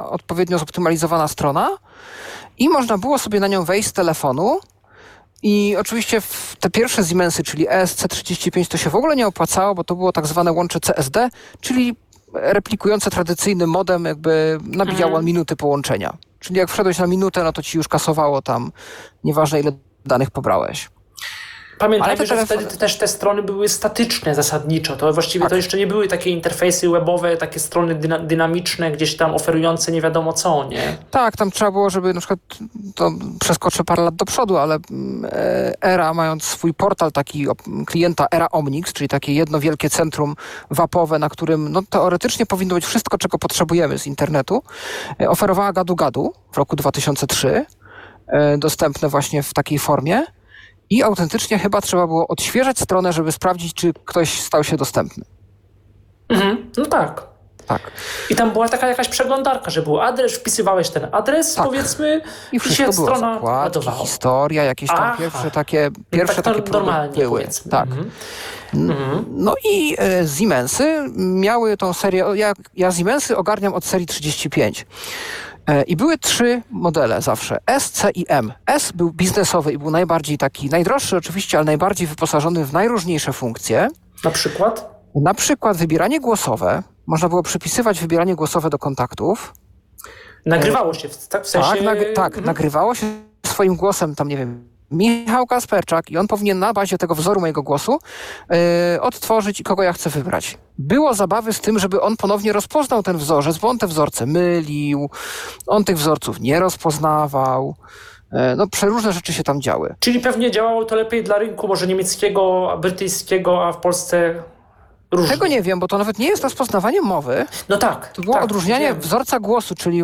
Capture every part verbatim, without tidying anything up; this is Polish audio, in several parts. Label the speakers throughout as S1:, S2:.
S1: odpowiednio zoptymalizowana strona i można było sobie na nią wejść z telefonu. I oczywiście w te pierwsze Siemensy, czyli E S C trzydzieści pięć, to się w ogóle nie opłacało, bo to było tak zwane łącze C S D, czyli replikujące tradycyjny modem, jakby nabijało mhm. minuty połączenia. Czyli jak wszedłeś na minutę, no to ci już kasowało tam, nieważne ile danych pobrałeś.
S2: Pamiętajmy, że telefony... wtedy też te strony były statyczne zasadniczo. To właściwie tak. to jeszcze nie były takie interfejsy webowe, takie strony dyna- dynamiczne, gdzieś tam oferujące nie wiadomo co, nie?
S1: Tak, tam trzeba było, żeby na przykład, to przeskoczę parę lat do przodu, ale e, Era, mając swój portal taki klienta Era Omnix, czyli takie jedno wielkie centrum wapowe, na którym no, teoretycznie powinno być wszystko, czego potrzebujemy z internetu, e, oferowała gadu-gadu w roku dwa tysiące trzecim, e, dostępne właśnie w takiej formie. I autentycznie chyba trzeba było odświeżać stronę, żeby sprawdzić, czy ktoś stał się dostępny.
S2: Mhm, no tak.
S1: Tak.
S2: I tam była taka jakaś przeglądarka, że był adres, wpisywałeś ten adres, tak. powiedzmy,
S1: i wszystko
S2: i się
S1: było,
S2: strona
S1: zakładki,
S2: ładowała.
S1: Historia, jakieś tam Aha. pierwsze takie, pierwsze
S2: tak
S1: takie
S2: normalnie
S1: były.
S2: Powiedzmy.
S1: Tak.
S2: Mhm.
S1: No i e, Siemensy miały tą serię, ja, ja Siemensy ogarniam od serii trzydzieści pięć. I były trzy modele zawsze, S, C i M. S był biznesowy i był najbardziej taki, najdroższy oczywiście, ale najbardziej wyposażony w najróżniejsze funkcje.
S2: Na przykład?
S1: Na przykład wybieranie głosowe. Można było przypisywać wybieranie głosowe do kontaktów.
S2: Nagrywało się, tak? W sensie...
S1: Tak, nag- tak mhm. nagrywało się swoim głosem, tam nie wiem, Michał Kasperczak i on powinien na bazie tego wzoru mojego głosu yy, odtworzyć, kogo ja chcę wybrać. Było zabawy z tym, żeby on ponownie rozpoznał ten wzorzec, bo on te wzorce mylił, on tych wzorców nie rozpoznawał. Yy, no przeróżne rzeczy się tam działy.
S2: Czyli pewnie działało to lepiej dla rynku może niemieckiego, brytyjskiego, a w Polsce różnie.
S1: Tego nie wiem, bo to nawet nie jest rozpoznawanie mowy.
S2: No tak.
S1: To było
S2: tak,
S1: odróżnianie
S2: wiem.
S1: wzorca głosu, czyli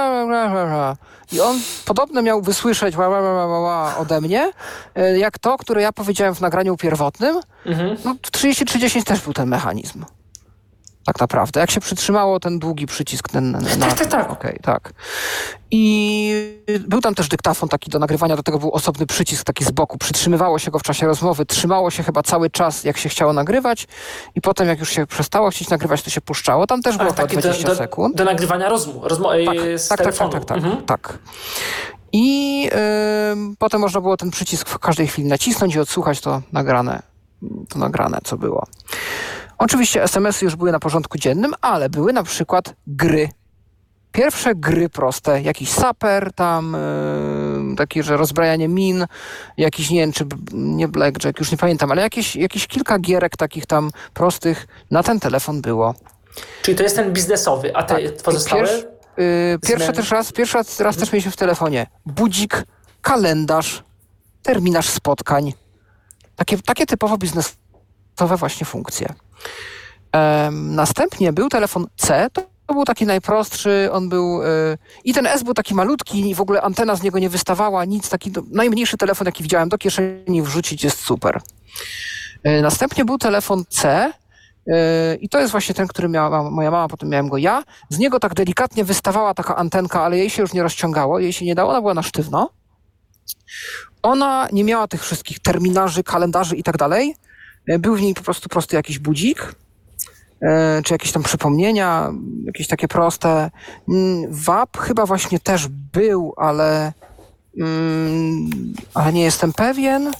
S1: i on podobno miał wysłyszeć ode mnie, jak to, które ja powiedziałem w nagraniu pierwotnym. Mhm. No w trzydzieści trzy dziesięć też był ten mechanizm. Tak naprawdę. Jak się przytrzymało ten długi przycisk. Ten, na,
S2: tak, tak, tak.
S1: Okay, tak. I był tam też dyktafon taki do nagrywania, do tego był osobny przycisk taki z boku. Przytrzymywało się go w czasie rozmowy, trzymało się chyba cały czas, jak się chciało nagrywać i potem jak już się przestało chcieć nagrywać, to się puszczało. Tam też było dwadzieścia
S2: do,
S1: sekund.
S2: Do nagrywania rozmów, rozmo-
S1: tak,
S2: z
S1: tak,
S2: telefonu.
S1: Tak, tak, tak,
S2: mhm.
S1: tak. I y, potem można było ten przycisk w każdej chwili nacisnąć i odsłuchać to nagrane, to nagrane, co było. Oczywiście es em esy już były na porządku dziennym, ale były na przykład gry. Pierwsze gry proste, jakiś saper tam, yy, takie, że rozbrajanie min, jakiś, nie wiem, czy nie blackjack, już nie pamiętam, ale jakieś, jakieś kilka gierek takich tam prostych na ten telefon było.
S2: Czyli to jest ten biznesowy, a te tak. pozostałe?
S1: Pierwszy, yy, pierwszy też raz, pierwszy raz, raz też mieliśmy w telefonie budzik, kalendarz, terminarz spotkań. Takie, takie typowo biznesowe właśnie funkcje. Um, następnie był telefon C, to, to był taki najprostszy, on był, yy, i ten S był taki malutki i w ogóle antena z niego nie wystawała, nic, taki do, najmniejszy telefon, jaki widziałem, do kieszeni wrzucić, jest super. Yy, następnie był telefon C yy, i to jest właśnie ten, który miała moja mama, potem miałem go ja. Z niego tak delikatnie wystawała taka antenka, ale jej się już nie rozciągało, jej się nie dało, ona była na sztywno. Ona nie miała tych wszystkich terminarzy, kalendarzy i tak dalej. Yy, był w niej po prostu prosty jakiś budzik, czy jakieś tam przypomnienia, jakieś takie proste. W A P chyba właśnie też był, ale, mm, ale nie jestem pewien.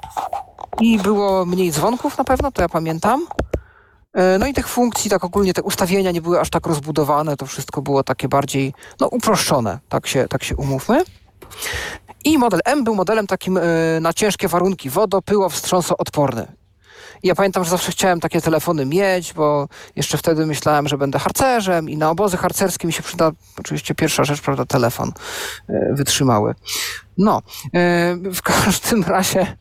S1: I było mniej dzwonków na pewno, to ja pamiętam. No i tych funkcji, tak ogólnie te ustawienia nie były aż tak rozbudowane, to wszystko było takie bardziej, no uproszczone, tak się, tak się umówmy. I model M był modelem takim y, na ciężkie warunki, wodo, pyło, wstrząsoodporny. I ja pamiętam, że zawsze chciałem takie telefony mieć, bo jeszcze wtedy myślałem, że będę harcerzem i na obozy harcerskie mi się przyda, oczywiście pierwsza rzecz, prawda, telefon y, wytrzymały. No, y, w każdym razie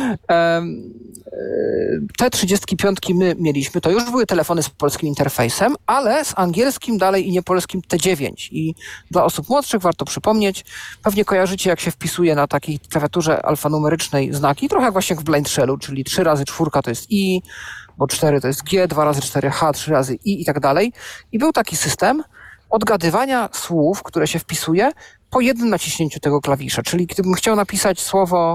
S1: te trzydzieści pięć my mieliśmy, to już były telefony z polskim interfejsem, ale z angielskim dalej i niepolskim T dziewięć. I dla osób młodszych warto przypomnieć, pewnie kojarzycie, jak się wpisuje na takiej klawiaturze alfanumerycznej znaki, trochę jak właśnie w Blind Shellu, czyli trzy razy czwórka to jest I, bo cztery to jest G, dwa razy cztery H, trzy razy I i tak dalej. I był taki system odgadywania słów, które się wpisuje po jednym naciśnięciu tego klawisza. Czyli gdybym chciał napisać słowo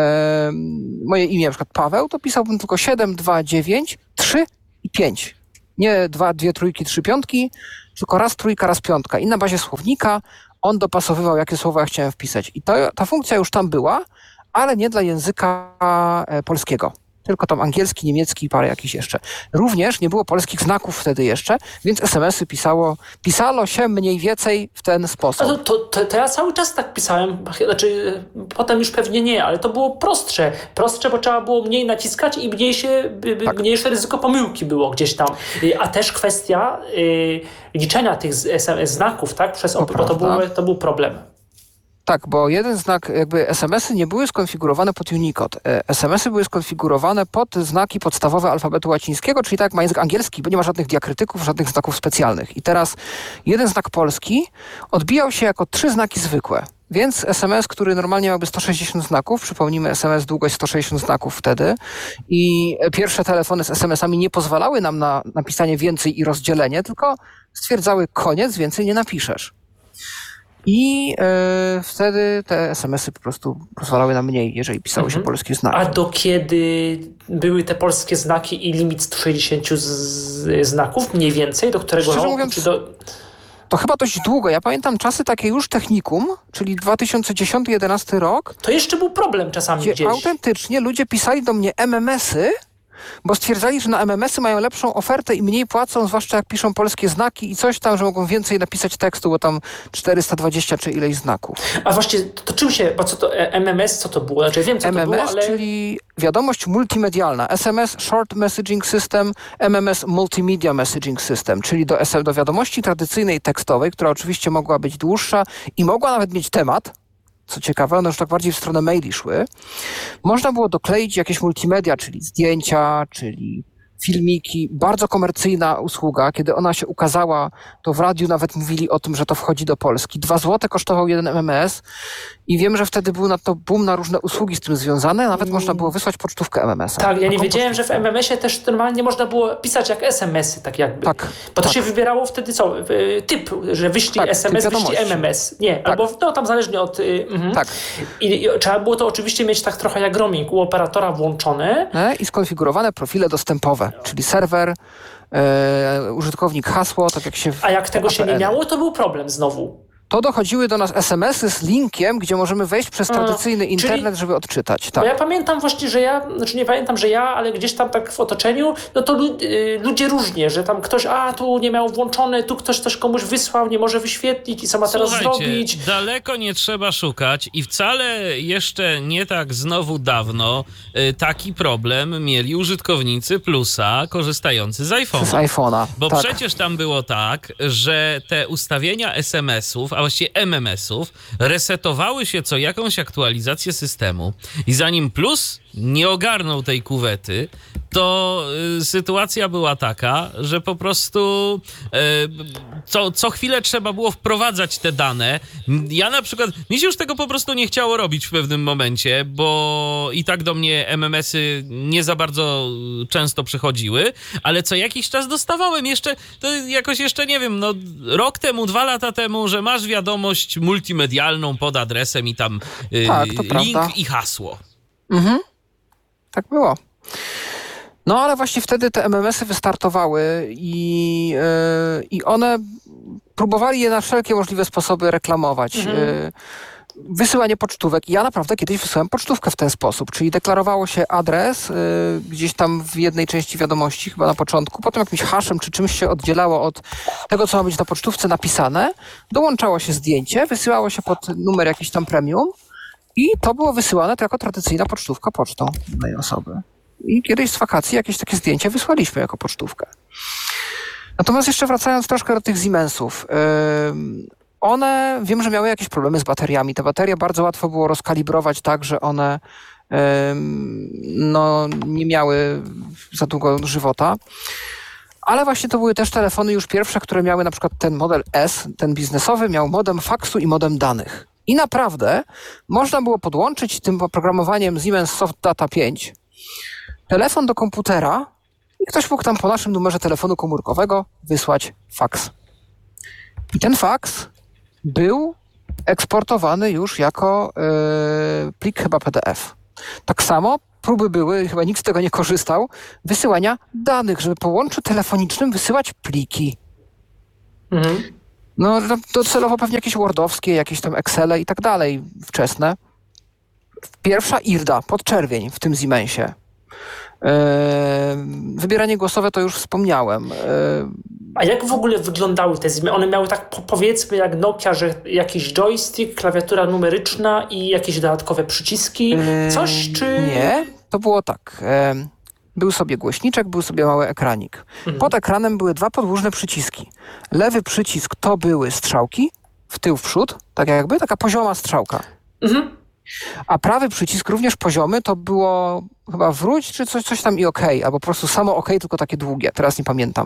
S1: moje imię, na przykład Paweł, to pisałbym tylko siedem, dwa, dziewięć, trzy i pięć. Nie dwa, dwie trójki, trzy piątki, tylko raz trójka, raz piątka. I na bazie słownika on dopasowywał, jakie słowa ja chciałem wpisać. I to, ta funkcja już tam była, ale nie dla języka polskiego. Tylko tam angielski, niemiecki i parę jakichś jeszcze. Również nie było polskich znaków wtedy jeszcze, więc es em esy pisało, pisalo się mniej więcej w ten sposób.
S2: To, to, to, to ja cały czas tak pisałem, znaczy potem już pewnie nie, ale to było prostsze. Prostsze, bo trzeba było mniej naciskać i mniejsze, tak. mniejsze ryzyko pomyłki było gdzieś tam. A też kwestia y, liczenia tych es em es znaków, tak? Przez, to bo to był, to był problem.
S1: Tak, bo jeden znak, jakby es em esy nie były skonfigurowane pod Unicode. es em esy były skonfigurowane pod znaki podstawowe alfabetu łacińskiego, czyli tak jak ma język angielski, bo nie ma żadnych diakrytyków, żadnych znaków specjalnych. I teraz jeden znak polski odbijał się jako trzy znaki zwykłe. Więc es em es, który normalnie miałby sto sześćdziesiąt znaków, przypomnijmy, es em es długość sto sześćdziesiąt znaków wtedy i pierwsze telefony z es em esami nie pozwalały nam na napisanie więcej i rozdzielenie, tylko stwierdzały koniec, więcej nie napiszesz. I e, wtedy te es em esy po prostu pozwalały na mniej, jeżeli pisało mhm. się polskie znaki.
S2: A do kiedy były te polskie znaki i limit sto sześćdziesiąt z, znaków mniej więcej? Do którego
S1: Szczerze
S2: roku?
S1: Mówiąc,
S2: czy do...
S1: To chyba dość długo. Ja pamiętam czasy takie już technikum, czyli dwa tysiące dziesiąty jedenasty rok.
S2: To jeszcze był problem czasami
S1: gdzie
S2: gdzieś.
S1: Autentycznie ludzie pisali do mnie em em esy, bo stwierdzali, że na em em esy mają lepszą ofertę i mniej płacą, zwłaszcza jak piszą polskie znaki i coś tam, że mogą więcej napisać tekstu, bo tam czterysta dwadzieścia czy ileś znaków.
S2: A właśnie, to, to czym się, bo co to em em es, co to było? Znaczy, wiem, co
S1: em em es,
S2: to było, ale...
S1: czyli wiadomość multimedialna. es em es Short Messaging System, em em es Multimedia Messaging System, czyli do, do wiadomości tradycyjnej tekstowej, która oczywiście mogła być dłuższa i mogła nawet mieć temat. Co ciekawe, one już tak bardziej w stronę maili szły. Można było dokleić jakieś multimedia, czyli zdjęcia, czyli filmiki. Bardzo komercyjna usługa. Kiedy ona się ukazała, to w radiu nawet mówili o tym, że to wchodzi do Polski. Dwa złote kosztował jeden em em es i wiem, że wtedy był na to boom na różne usługi z tym związane. Nawet mm. można było wysłać pocztówkę em em es a.
S2: Tak, ja nie wiedziałem, pocztówkę. Że w em em esie też normalnie można było pisać jak es em esy, tak jakby.
S1: Tak.
S2: Bo to
S1: tak.
S2: się wybierało wtedy co? Typ, że wyślij tak, es em es, wyślij em em es. Nie, tak. albo no tam zależnie od... Y, mhm. Tak. I, I trzeba było to oczywiście mieć tak trochę jak roaming u operatora włączone.
S1: E, I skonfigurowane profile dostępowe, czyli serwer, e, użytkownik, hasło, tak jak się...
S2: A jak tego się nie miało, to był problem znowu.
S1: To dochodziły do nas es em esy z linkiem, gdzie możemy wejść przez tradycyjny A, internet, czyli, żeby odczytać. Tak.
S2: Bo ja pamiętam właśnie, że ja, znaczy nie pamiętam, że ja, ale gdzieś tam tak w otoczeniu, no to lud, y, ludzie różnie, że tam ktoś, a tu nie miał włączone, tu ktoś coś komuś wysłał, nie może wyświetlić i co ma teraz
S3: Słuchajcie,
S2: zrobić.
S3: Daleko nie trzeba szukać i wcale jeszcze nie tak znowu dawno y, taki problem mieli użytkownicy Plusa korzystający z iPhone'a.
S1: Z iPhone'a,
S3: Bo
S1: tak.
S3: przecież tam było tak, że te ustawienia es em esów, a właściwie em em esów, resetowały się co jakąś aktualizację systemu. I zanim Plus nie ogarnął tej kuwety, to y, sytuacja była taka, że po prostu y, co, co chwilę trzeba było wprowadzać te dane. Ja na przykład, mi się już tego po prostu nie chciało robić w pewnym momencie, bo i tak do mnie em em esy nie za bardzo często przychodziły, ale co jakiś czas dostawałem jeszcze, to jakoś jeszcze nie wiem, no rok temu, dwa lata temu, że masz wiadomość multimedialną pod adresem i tam y,
S1: tak,
S3: link
S1: prawda.
S3: i hasło.
S1: Mhm. Tak było. No ale właśnie wtedy te em em esy wystartowały i, yy, i one próbowali je na wszelkie możliwe sposoby reklamować. Mhm. Yy, wysyłanie pocztówek. Ja naprawdę kiedyś wysyłałem pocztówkę w ten sposób, czyli deklarowało się adres yy, gdzieś tam w jednej części wiadomości, chyba na początku, potem jakimś haszem czy czymś się oddzielało od tego, co ma być na pocztówce napisane, dołączało się zdjęcie, wysyłało się pod numer jakiś tam premium i to było wysyłane jako tradycyjna pocztówka pocztą danej osoby. I kiedyś z wakacji jakieś takie zdjęcie wysłaliśmy jako pocztówkę. Natomiast jeszcze wracając troszkę do tych Siemensów. Yy, one, wiem, że miały jakieś problemy z bateriami. Te baterie bardzo łatwo było rozkalibrować tak, że one yy, no, nie miały za długo żywota. Ale właśnie to były też telefony już pierwsze, które miały na przykład ten model S, ten biznesowy, miał modem faksu i modem danych. I naprawdę można było podłączyć tym oprogramowaniem Siemens Soft Data pięć telefon do komputera i ktoś mógł tam po naszym numerze telefonu komórkowego wysłać faks. I ten faks był eksportowany już jako yy, plik chyba P D F. Tak samo próby były, chyba nikt z tego nie korzystał, wysyłania danych, żeby po łączu telefonicznym wysyłać pliki.
S2: Mhm.
S1: No docelowo pewnie jakieś wordowskie, jakieś tam Excele i tak dalej, wczesne. Pierwsza I R D A, pod czerwień w tym Siemensie. Yy, wybieranie głosowe to już wspomniałem. Yy,
S2: A jak w ogóle wyglądały te zmiany? One miały tak po, powiedzmy jak Nokia, że jakiś joystick, klawiatura numeryczna i jakieś dodatkowe przyciski? Coś czy...
S1: Nie, to było tak. Yy, był sobie głośniczek, był sobie mały ekranik. Mhm. Pod ekranem były dwa podłużne przyciski. Lewy przycisk to były strzałki, w tył, w przód, tak jakby, taka pozioma strzałka. Mhm. A prawy przycisk, również poziomy, to było chyba wróć, czy coś, coś tam i OK, albo po prostu samo OK, tylko takie długie, teraz nie pamiętam.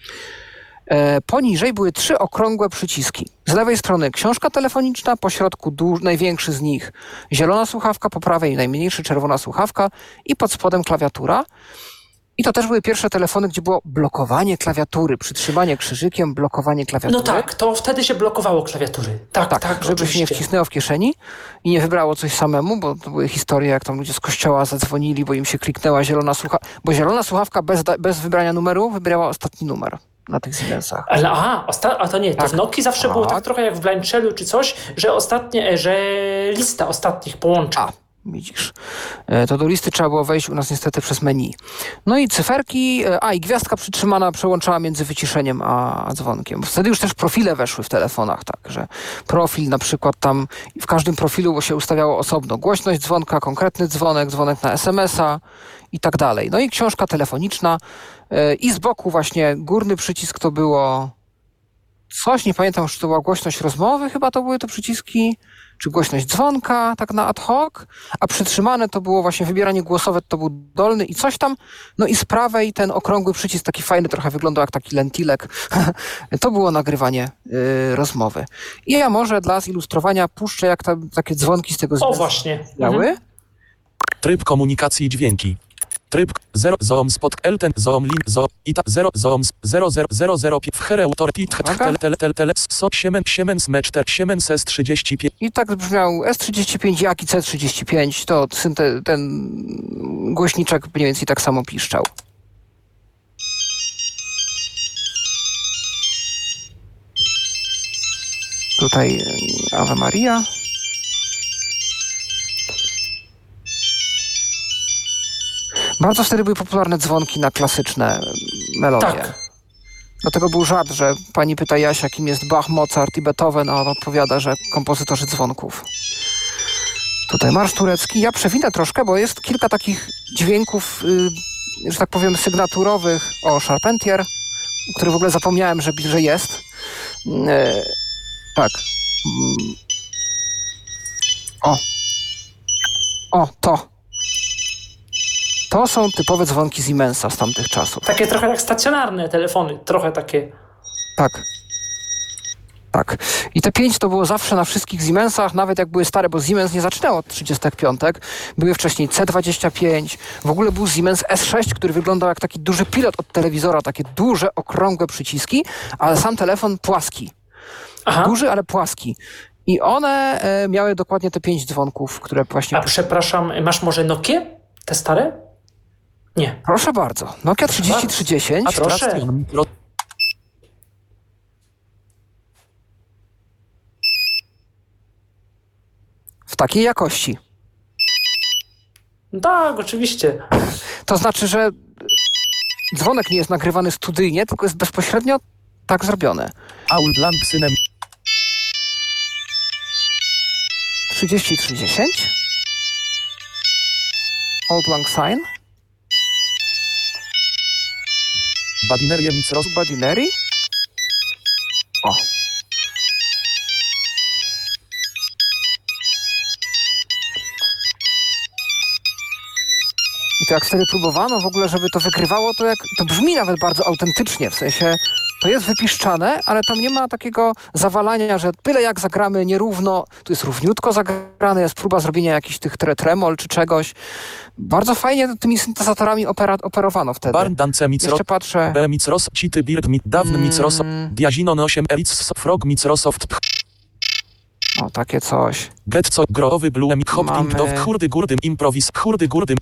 S1: E, poniżej były trzy okrągłe przyciski. Z lewej strony książka telefoniczna, po środku duż, największy z nich zielona słuchawka, po prawej najmniejszy czerwona słuchawka i pod spodem klawiatura. I to też były pierwsze telefony, gdzie było blokowanie klawiatury, przytrzymanie krzyżykiem, blokowanie klawiatury.
S2: No tak, to wtedy się blokowało klawiatury. Tak, tak, tak
S1: żeby
S2: oczywiście.
S1: się nie wcisnęło w kieszeni i nie wybrało coś samemu, bo to były historie, jak tam ludzie z kościoła zadzwonili, bo im się kliknęła zielona słuchawka. Bo zielona słuchawka bez, bez wybrania numeru wybierała ostatni numer na tych Siemensach.
S2: Ale a, osta- a to nie, to
S1: tak.
S2: w Nokii zawsze tak. było tak trochę jak w Blind Shellu czy coś, że ostatnie, że lista ostatnich połączeń.
S1: A. Widzisz. To do listy trzeba było wejść u nas niestety przez menu. No i cyferki, a i gwiazdka przytrzymana przełączała między wyciszeniem a, a dzwonkiem. Wtedy już też profile weszły w telefonach, tak, że profil na przykład tam, w każdym profilu się ustawiało osobno głośność dzwonka, konkretny dzwonek, dzwonek na es em es a i tak dalej. No i książka telefoniczna i z boku właśnie górny przycisk to było coś, nie pamiętam, czy to była głośność rozmowy, chyba to były te przyciski, czy głośność dzwonka, tak na ad hoc, a przytrzymane to było właśnie wybieranie głosowe, to był dolny i coś tam, no i z prawej ten okrągły przycisk, taki fajny, trochę wyglądał jak taki lentilek, to było nagrywanie y, rozmowy. I ja może dla zilustrowania puszczę, jak tam takie dzwonki z tego
S2: O właśnie.
S1: miały.
S2: Mhm.
S4: Tryb komunikacji dźwięki. Tryb zero zoom spot elten zoom lin zo ita zero zoom zero zero zero zero w hereutor tit tel tel tel tel so siemen siemens meczter siemens s trzydzieści pięć.
S1: I tak brzmiał es trzydzieści pięć, jak i ce trzydzieści pięć, to ten, ten głośniczek mniej więcej tak samo piszczał. Tutaj Ave Maria. Bardzo wtedy były popularne dzwonki na klasyczne melodie.
S2: Tak.
S1: Dlatego był żart, że pani pyta Jasia, kim jest Bach, Mozart i Beethoven, a on odpowiada, że kompozytorzy dzwonków. Tutaj marsz turecki. Ja przewinę troszkę, bo jest kilka takich dźwięków, yy, że tak powiem, sygnaturowych. O, Charpentier, który w ogóle zapomniałem, że, że jest. Yy, tak. Yy. O. O, to. To są typowe dzwonki Siemensa z tamtych czasów.
S2: Takie trochę jak stacjonarne telefony, trochę takie.
S1: Tak. Tak. I te pięć to było zawsze na wszystkich Siemensach, nawet jak były stare, bo Siemens nie zaczynał od trzydzieści pięć. Były wcześniej ce dwadzieścia pięć. W ogóle był Siemens es sześć, który wyglądał jak taki duży pilot od telewizora, takie duże, okrągłe przyciski, ale sam telefon płaski.
S2: Aha.
S1: Duży, ale płaski. I one e, miały dokładnie te pięć dzwonków, które właśnie...
S2: A przepraszam, masz może Nokię? Te stare? Nie.
S1: Proszę bardzo. Nokia trzydzieści trzy dziesięć.
S2: A proszę.
S1: W takiej jakości.
S2: Tak, oczywiście.
S1: To znaczy, że dzwonek nie jest nagrywany studyjnie, tylko jest bezpośrednio tak zrobione.
S4: Auld lang synem.
S1: trzydzieści trzy dziesięć. Old Lang Syne.
S4: Badinerie mic roz...
S1: Badineri. O. I to jak wtedy próbowano w ogóle, żeby to wygrywało, to jak to brzmi nawet bardzo autentycznie, w sensie to jest wypiszczane, ale tam nie ma takiego zawalania, że byle jak zagramy nierówno, tu jest równiutko zagrane, jest próba zrobienia jakichś tych tre tremol czy czegoś. Bardzo fajnie tymi syntezatorami opera, operowano wtedy.
S4: Barn dance mic
S1: Jeszcze patrzę.
S4: B mic ros city bird mit dawny mic ros
S1: Mm.
S4: diazinon osiem elic frog mic rosoft.
S1: O, takie coś.
S4: Get co, growy bluem, hopting
S1: Mamy-
S4: do hurdy gurdym, improwis, hurdy gurdym.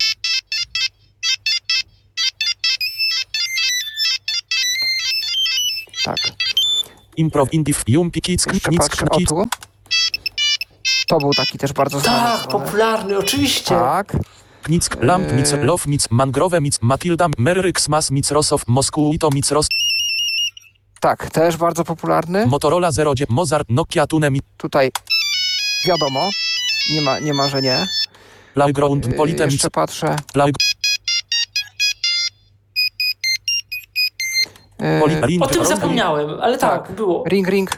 S1: Tak.
S4: Improv, indiv, jumpi, kick,
S1: Jeszcze
S4: nic,
S1: patrzę, o
S4: kick.
S1: tu. To był taki też bardzo znany.
S2: Tak,
S1: dzwonek.
S2: popularny, oczywiście.
S1: Tak.
S4: Knick, lamp, mic,
S1: Eee.
S4: love, mic, mangrove, mic, Matilda, Merryx, mas, mic, Rosow, Moskuito, mic, Ros,
S1: Tak, też bardzo popularny.
S4: Motorola zero, Mozart, Nokia, Tune, mic,
S1: Tutaj wiadomo, nie ma, nie ma, że nie.
S4: Playground,
S1: Yy,
S4: Polite, mic,
S1: Jeszcze patrzę.
S4: Play,
S1: Yy,
S4: Poli, ring,
S2: O tym
S4: Rock,
S2: zapomniałem, ale tak,
S1: Tak.
S2: było.
S1: Ring, ring.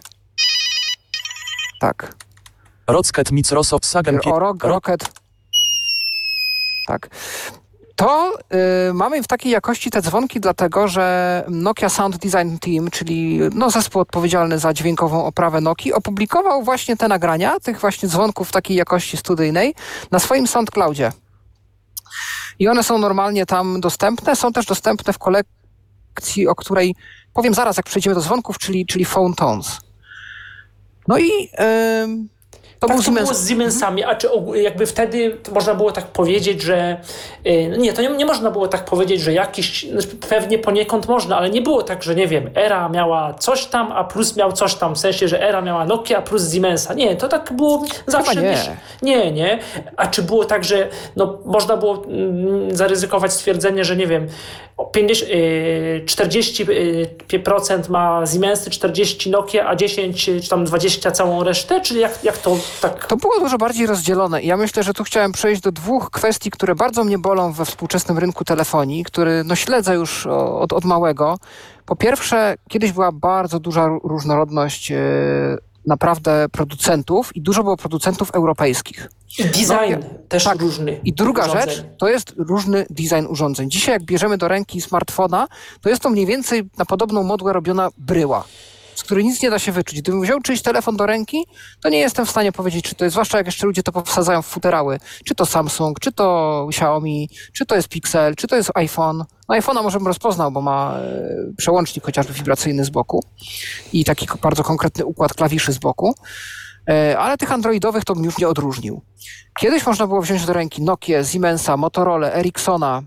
S1: Tak.
S4: Rocket, mic, Rosow, Sagen,
S1: O, rock, Rocket. Tak. To y, mamy w takiej jakości te dzwonki, dlatego że Nokia Sound Design Team, czyli no, zespół odpowiedzialny za dźwiękową oprawę Nokii, opublikował właśnie te nagrania tych właśnie dzwonków w takiej jakości studyjnej na swoim SoundCloudzie. I one są normalnie tam dostępne. Są też dostępne w kolekcji, o której powiem zaraz, jak przejdziemy do dzwonków, czyli, czyli Phone Tones. No i ym, to
S2: Tak
S1: był
S2: to było
S1: Siemens.
S2: z Siemensami, a czy ogó- jakby wtedy to można było tak powiedzieć, że y, no nie, to nie, nie można było tak powiedzieć, że jakiś, znaczy pewnie poniekąd można, ale nie było tak, że nie wiem, Era miała coś tam, a plus miał coś tam, w sensie, że Era miała Nokia, a plus Siemensa. Nie, to tak było zawsze.
S1: nie.
S2: Wiesz, nie, nie. A czy było tak, że no, można było mm, zaryzykować stwierdzenie, że nie wiem, o pięćdziesiąt, y, czterdzieści procent ma Siemensy, czterdzieści Nokia, a dziesięć czy tam dwadzieścia całą resztę? Czy jak, jak to tak...
S1: To było dużo bardziej rozdzielone i ja myślę, że tu chciałem przejść do dwóch kwestii, które bardzo mnie bolą we współczesnym rynku telefonii, który no, śledzę już od, od małego. Po pierwsze, kiedyś była bardzo duża ró- różnorodność e, naprawdę producentów i dużo było producentów europejskich.
S2: I design
S1: Nokia.
S2: też
S1: Tak.
S2: różny.
S1: I druga
S2: urządzeń.
S1: rzecz, to jest różny design urządzeń. Dzisiaj jak bierzemy do ręki smartfona, to jest to mniej więcej na podobną modłę robiona bryła, z której nic nie da się wyczuć. Gdybym wziął czyjś telefon do ręki, to nie jestem w stanie powiedzieć, czy to jest, zwłaszcza jak jeszcze ludzie to powsadzają w futerały, czy to Samsung, czy to Xiaomi, czy to jest Pixel, czy to jest iPhone. No iPhone'a może bym rozpoznał, bo ma e, przełącznik chociażby wibracyjny z boku i taki ko- bardzo konkretny układ klawiszy z boku. E, ale tych androidowych to bym już nie odróżnił. Kiedyś można było wziąć do ręki Nokię, Siemensa, Motorola, Ericssona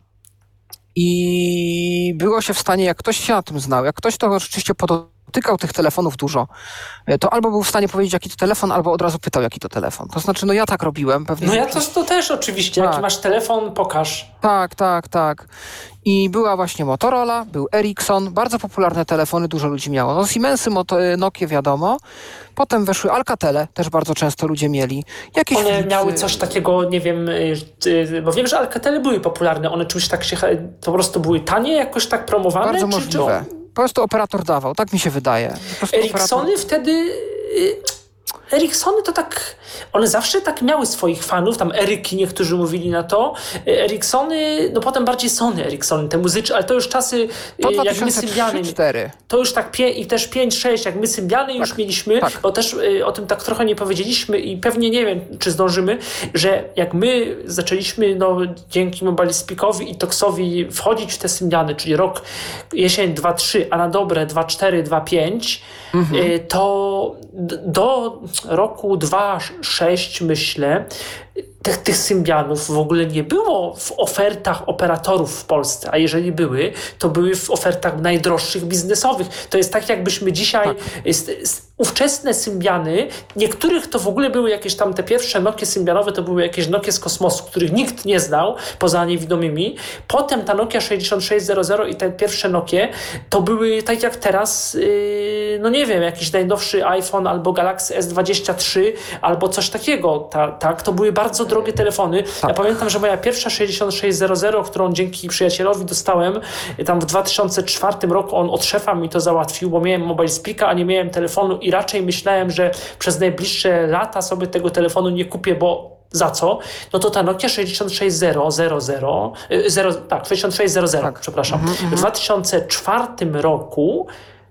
S1: i było się w stanie, jak ktoś się na tym znał, jak ktoś to rzeczywiście podotykał tych telefonów dużo, e, to albo był w stanie powiedzieć, jaki to telefon, albo od razu pytał, jaki to telefon. To znaczy, no ja tak robiłem. Pewnie
S2: No ja to, to też oczywiście.
S1: Tak.
S2: Jaki masz telefon, pokaż.
S1: Tak, tak, tak. I była właśnie Motorola, był Ericsson, bardzo popularne telefony, dużo ludzi miało. No Siemensy, Moto, Nokie wiadomo. Potem weszły Alcatele, też bardzo często ludzie mieli. Jakieś
S2: One
S1: Philipsy.
S2: miały coś takiego, nie wiem, y, y, bo wiem, że Alcatele były popularne. One czymś tak się, po prostu były tanie, jakoś tak promowane?
S1: Bardzo
S2: czy,
S1: możliwe.
S2: Czy
S1: Po prostu operator dawał, tak mi się wydaje. Po prostu
S2: Ericssony
S1: operator-
S2: wtedy... y, Ericssony to tak, one zawsze tak miały swoich fanów, tam Eryki niektórzy mówili na to. Ericssony, no potem bardziej Sony Ericssony, te muzyczne, ale to już czasy,
S1: To
S2: y, jak my
S1: dwa tysiące trzy
S2: Symbiany,
S1: cztery.
S2: to już tak pie, i też pięć sześć, jak my Symbiany już mieliśmy,
S1: tak.
S2: bo też y, o tym tak trochę nie powiedzieliśmy i pewnie nie wiem, czy zdążymy, że jak my zaczęliśmy, no dzięki Mobilespeakowi i Toxowi wchodzić w te Symbiany, czyli rok, jesień dwa trzy, a na dobre dwa cztery, dwa pięć,
S1: Mhm.
S2: y, to d- do roku dwa sześć myślę, tych, tych Symbianów w ogóle nie było w ofertach operatorów w Polsce, a jeżeli były, to były w ofertach najdroższych biznesowych. To jest tak, jakbyśmy dzisiaj
S1: Tak.
S2: jest, jest, ówczesne Symbiany, niektórych to w ogóle były jakieś tam te pierwsze Nokie Symbianowe, to były jakieś Nokie z kosmosu, których nikt nie znał, poza niewidomymi. Potem ta Nokia sześćdziesiąt sześć zero i te pierwsze Nokie, to były tak jak teraz, yy, no nie wiem, jakiś najnowszy iPhone albo Galaxy S dwadzieścia trzy albo coś takiego. Ta, tak, to były bardzo drogie telefony.
S1: Tak.
S2: Ja pamiętam, że moja pierwsza sześćdziesiąt sześć zero, którą dzięki przyjacielowi dostałem, tam w dwa tysiące czwartym roku on od szefa mi to załatwił, bo miałem Mobilespeaka, a nie miałem telefonu i raczej myślałem, że przez najbliższe lata sobie tego telefonu nie kupię, bo za co? No to ta Nokia sześćdziesiąt sześć zero zero zero, tak, sześćdziesiąt sześć zero zero,
S1: Tak.
S2: przepraszam. W dwa tysiące czwartym roku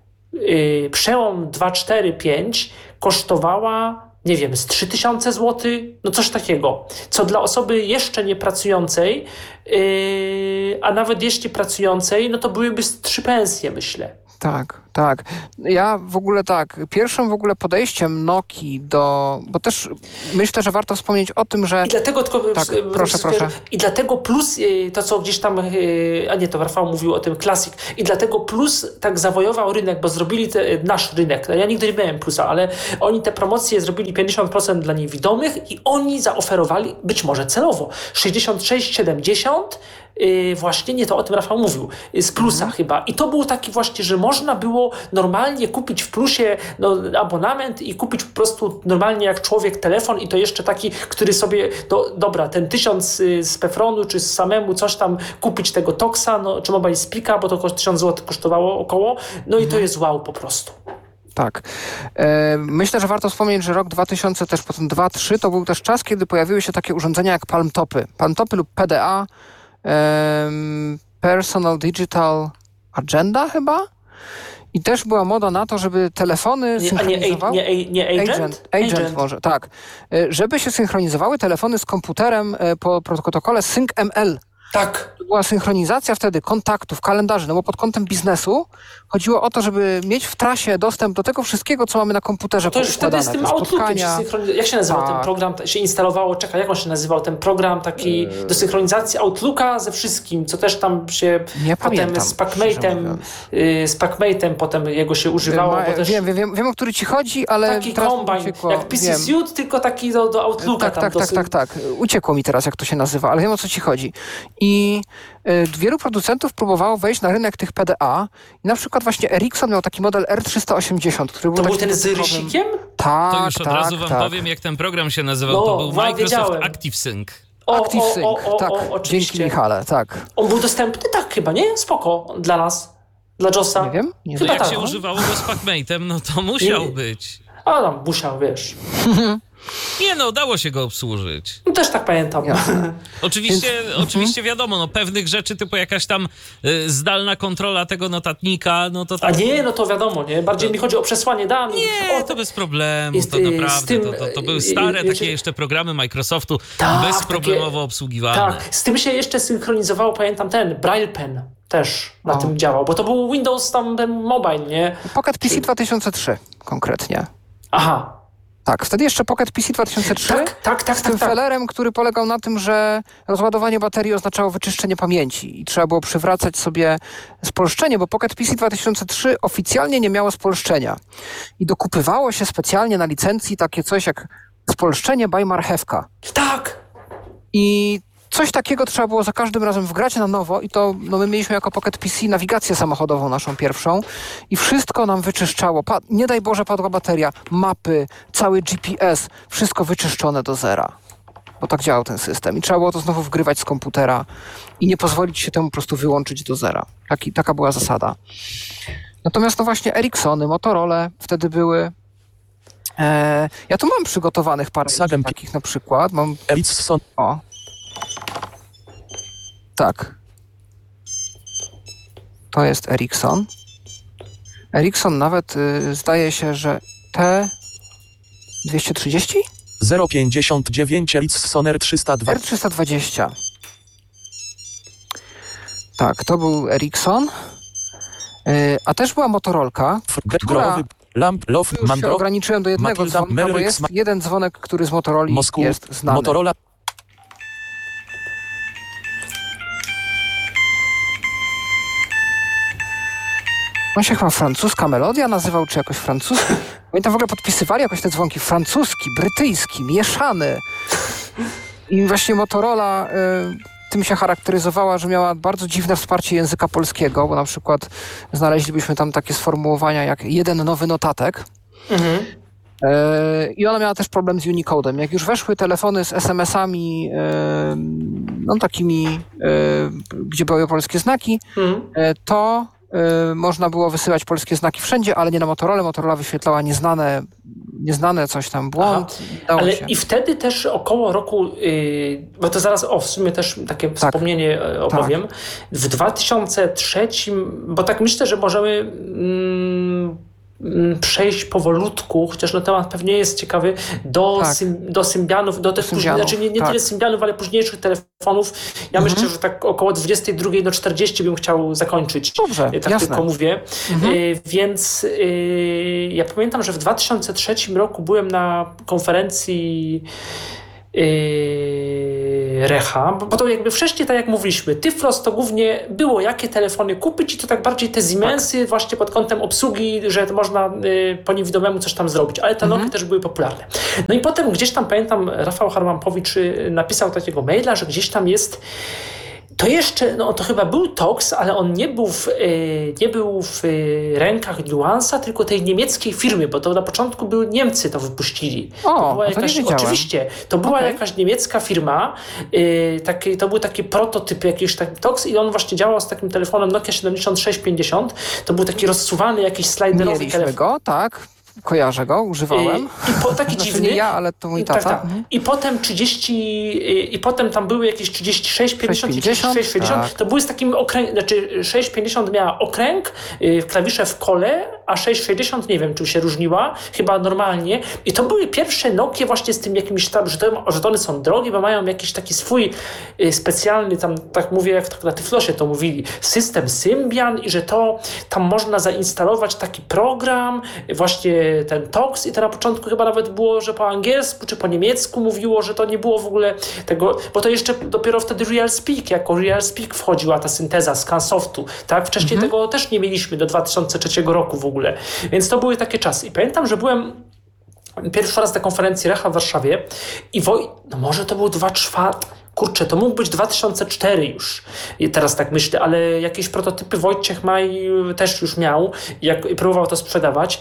S2: yy, przełom dwa cztery pięć kosztowała, nie wiem, z trzy tysiące złotych, no coś takiego, co dla osoby jeszcze nie pracującej, yy, a nawet jeśli pracującej, no to byłyby z trzy pensje, myślę.
S1: Tak, tak. Ja w ogóle tak, pierwszym w ogóle podejściem Nokii do, bo też myślę, że warto wspomnieć o tym, że...
S2: I dlatego tylko...
S1: Tak, proszę, proszę.
S2: I dlatego plus to, co gdzieś tam, a nie, to Rafał mówił o tym Classic, i dlatego plus tak zawojował rynek, bo zrobili te, nasz rynek. Ja nigdy nie miałem plusa, ale oni te promocje zrobili pięćdziesiąt procent dla niewidomych i oni zaoferowali, być może celowo, sześćdziesiąt sześć siedemdziesiąt. Yy, właśnie, nie, to o tym Rafał mówił, z plusa mhm. chyba. I to był taki właśnie, że można było normalnie kupić w plusie no, abonament i kupić po prostu normalnie jak człowiek telefon i to jeszcze taki, który sobie, no dobra, ten tysiąc y, z Pefronu czy z samemu coś tam kupić tego Toxa, no, czy Mobile Speaka, bo to tysiąc złotych kosztowało około, no mhm. i to jest wow po prostu.
S1: Tak. E, myślę, że warto wspomnieć, że rok dwa tysiące, też potem dwa trzy to był też czas, kiedy pojawiły się takie urządzenia jak palmtopy. Palmtopy lub P D A, Um, Personal Digital Agenda chyba? I też była moda na to, żeby telefony
S2: nie,
S1: synchronizowały...
S2: Nie, nie, nie agent?
S1: Agent, agent, agent może, tak. Żeby się synchronizowały telefony z komputerem po protokole SyncML.
S2: Tak.
S1: To była synchronizacja wtedy kontaktów, kalendarzy, no bo pod kątem biznesu chodziło o to, żeby mieć w trasie dostęp do tego wszystkiego, co mamy na komputerze.
S2: No to już wtedy z tym Outlookiem się synchronizowało. Jak się nazywał
S1: tak.
S2: ten program? Się instalowało, czekaj, jak on się nazywał? Ten program taki yy. do synchronizacji Outlooka ze wszystkim, co też tam się
S1: nie
S2: potem
S1: pamiętam,
S2: z Packmate'em, yy, z Packmate'em potem jego się używało.
S1: Ma,
S2: bo też
S1: wiem, wiem, wiem, o który ci chodzi, ale
S2: taki kombajn, jak P C Suite, tylko taki do, do Outlooka.
S1: Tak,
S2: tam
S1: tak,
S2: do
S1: tak, tak, tak. Uciekło mi teraz, jak to się nazywa, ale wiem, o co ci chodzi. I wielu producentów próbowało wejść na rynek tych P D A i na przykład właśnie Ericsson miał taki model R trzysta osiemdziesiąt, który był
S2: To
S1: taki
S2: był ten z rysikiem?
S1: Tak,
S3: To już od
S1: tak,
S3: razu wam
S1: tak.
S3: powiem, jak ten program się nazywał.
S2: No,
S3: to był Microsoft
S2: wiedziałem.
S3: ActiveSync.
S2: O,
S1: ActiveSync,
S2: o, o, o,
S1: tak,
S2: o,
S1: dzięki Michale, tak.
S2: On był dostępny? Tak chyba, nie? Spoko, dla nas. Dla Josa.
S1: Nie wiem. Nie
S3: to
S1: wiem.
S3: jak
S2: tak,
S3: się
S2: no.
S3: używało go z Packmate'em, no to musiał
S2: Nie.
S3: być.
S2: A tam musiał, wiesz.
S3: Nie no, dało się go obsłużyć.
S2: No też tak pamiętam.
S1: Jasne.
S3: Oczywiście, oczywiście wiadomo, no pewnych rzeczy typu jakaś tam y, zdalna kontrola tego notatnika, no to
S2: A
S3: tak...
S2: nie, no to wiadomo, nie? Bardziej mi chodzi o przesłanie danych.
S3: Nie,
S2: o,
S3: to bez problemu,
S2: jest,
S3: to
S2: y,
S3: naprawdę,
S2: z tym,
S3: to, to, to były
S2: y,
S3: stare
S2: y,
S3: takie jeszcze programy Microsoftu,
S2: Tak,
S3: bezproblemowo
S2: takie-
S3: obsługiwalne.
S2: Tak, z tym się jeszcze synchronizowało, pamiętam ten, Braille Pen też na
S1: O.
S2: tym działał, bo to był Windows tam, ten mobile, nie?
S1: Pocket P C dwa tysiące trzy konkretnie.
S2: Aha.
S1: Tak, wtedy jeszcze Pocket P C dwa tysiące trzy
S2: Tak, tak, tak,
S1: z tym
S2: tak, tak.
S1: felerem, który polegał na tym, że rozładowanie baterii oznaczało wyczyszczenie pamięci i trzeba było przywracać sobie spolszczenie, bo Pocket P C dwa tysiące trzy oficjalnie nie miało spolszczenia. I dokupywało się specjalnie na licencji takie coś jak spolszczenie by marchewka.
S2: Tak!
S1: I coś takiego trzeba było za każdym razem wgrać na nowo i to no my mieliśmy jako Pocket P C nawigację samochodową naszą pierwszą i wszystko nam wyczyszczało. Pa- nie daj Boże padła bateria, mapy, cały G P S, wszystko wyczyszczone do zera. Bo tak działał ten system i trzeba było to znowu wgrywać z komputera i nie pozwolić się temu po prostu wyłączyć do zera. Taki, taka była zasada. Natomiast no właśnie Ericssony, Motorola wtedy były. E, ja tu mam przygotowanych parę
S4: Sagem.
S1: takich na przykład. Mam,
S4: Ericsson.
S1: o. Tak. To jest Ericsson. Ericsson nawet y, zdaje się, że T dwieście trzydzieści?
S4: zero pięćdziesiąt dziewięć Ericsson R trzysta dwa.
S1: R trzysta dwadzieścia. Tak, to był Ericsson. Y, a też była Motorolka, która...
S4: Growy. Lamp, Love,
S1: Już się
S4: Mandro.
S1: ograniczyłem do jednego
S4: Matilda,
S1: dzwonka, bo
S4: Merryx,
S1: jest
S4: Ma-
S1: jeden dzwonek, który z Motorola
S4: Moskwu.
S1: jest znany.
S4: Motorola.
S1: On się chyba francuska melodia nazywał, czy jakoś francuski. Oni tam w ogóle podpisywali jakoś te dzwonki. Francuski, brytyjski, mieszany. I właśnie Motorola y, tym się charakteryzowała, że miała bardzo dziwne wsparcie języka polskiego, bo na przykład znaleźlibyśmy tam takie sformułowania jak jeden nowy notatek.
S2: Mhm.
S1: Y, I ona miała też problem z Unicodem. Jak już weszły telefony z es em esami, y, no takimi, y, gdzie były polskie znaki,
S2: Mhm.
S1: y, to y, można było wysyłać polskie znaki wszędzie, ale nie na Motorola. Motorola wyświetlała nieznane, nieznane coś tam, błąd. Dało
S2: Ale
S1: się.
S2: i wtedy też około roku, yy, bo to zaraz o, w sumie też takie
S1: Tak.
S2: wspomnienie e, opowiem. W dwa tysiące trzecim, bo tak myślę, że możemy mm, przejść powolutku, chociaż na temat pewnie jest ciekawy, do,
S1: tak.
S2: sym, do Symbianów, do tych później, znaczy nie, nie
S1: tak.
S2: tyle Symbianów, ale późniejszych telefonów. Ja
S1: mhm.
S2: myślę, że tak około dwudziestej drugiej do czterdziestu bym chciał zakończyć.
S1: Dobrze,
S2: tak
S1: jasne.
S2: tylko mówię.
S1: Mhm.
S2: Y, więc y, ja pamiętam, że w dwa tysiące trzecim roku byłem na konferencji Yy, Recha, bo to jakby wcześniej, tak jak mówiliśmy, Tyflos to głównie było jakie telefony kupić i to tak bardziej te Siemensy tak. właśnie pod kątem obsługi, że można y, po niewidomemu coś tam zrobić, ale te Nokia mhm. też były popularne. No i potem gdzieś tam pamiętam, Rafał Harmampowicz napisał takiego maila, że gdzieś tam jest to jeszcze, no to chyba był Tox, ale on nie był w, y, nie był w y, rękach Nuansa, tylko tej niemieckiej firmy, bo to na początku były Niemcy to wypuścili.
S1: O,
S2: to była
S1: to
S2: jakaś,
S1: nie
S2: oczywiście, to była
S1: okay.
S2: jakaś niemiecka firma, y, taki, to był taki prototyp jakiś taki Tox i on właśnie działał z takim telefonem Nokia siedemdziesiąt sześć pięćdziesiąt. To był taki rozsuwany, jakiś slajderowy
S1: Mieliśmy
S2: telefon.
S1: go, tak. Kojarzę go, używałem.
S2: I, i po, taki
S1: znaczy
S2: dziwny.
S1: nie ja, ale to mój tata.
S2: Tak, tak. I potem trzydzieści i, i potem tam były jakieś trzydzieści sześć pięćdziesiąt, trzydzieści sześć pięćdziesiąt. Tak. To były z takim okręg, znaczy sześć pięćdziesiąt miała okręg, yy, klawisze w kole, a sześć sześćdziesiąt nie wiem, czym się różniła, chyba normalnie. I to były pierwsze Nokie właśnie z tym jakimś tam, że, to, że to one są drogie, bo mają jakiś taki swój yy, specjalny, tam tak mówię, jak tak na Tyflosie to mówili, system Symbian i że to tam można zainstalować taki program, właśnie ten Tox i to na początku chyba nawet było, że po angielsku czy po niemiecku mówiło, że to nie było w ogóle tego, bo to jeszcze dopiero wtedy RealSpeak, jako RealSpeak wchodziła ta synteza Scansoftu, tak? Wcześniej mhm. tego też nie mieliśmy do dwa tysiące trzeciego roku w ogóle, więc to były takie czasy. I pamiętam, że byłem pierwszy raz na konferencji Recha w Warszawie i Woj... no może to był dwa czwarte Kurczę, to mógł być dwa tysiące czwarty już. I teraz tak myślę, ale jakieś prototypy Wojciech Maj też już miał jak, i próbował to sprzedawać.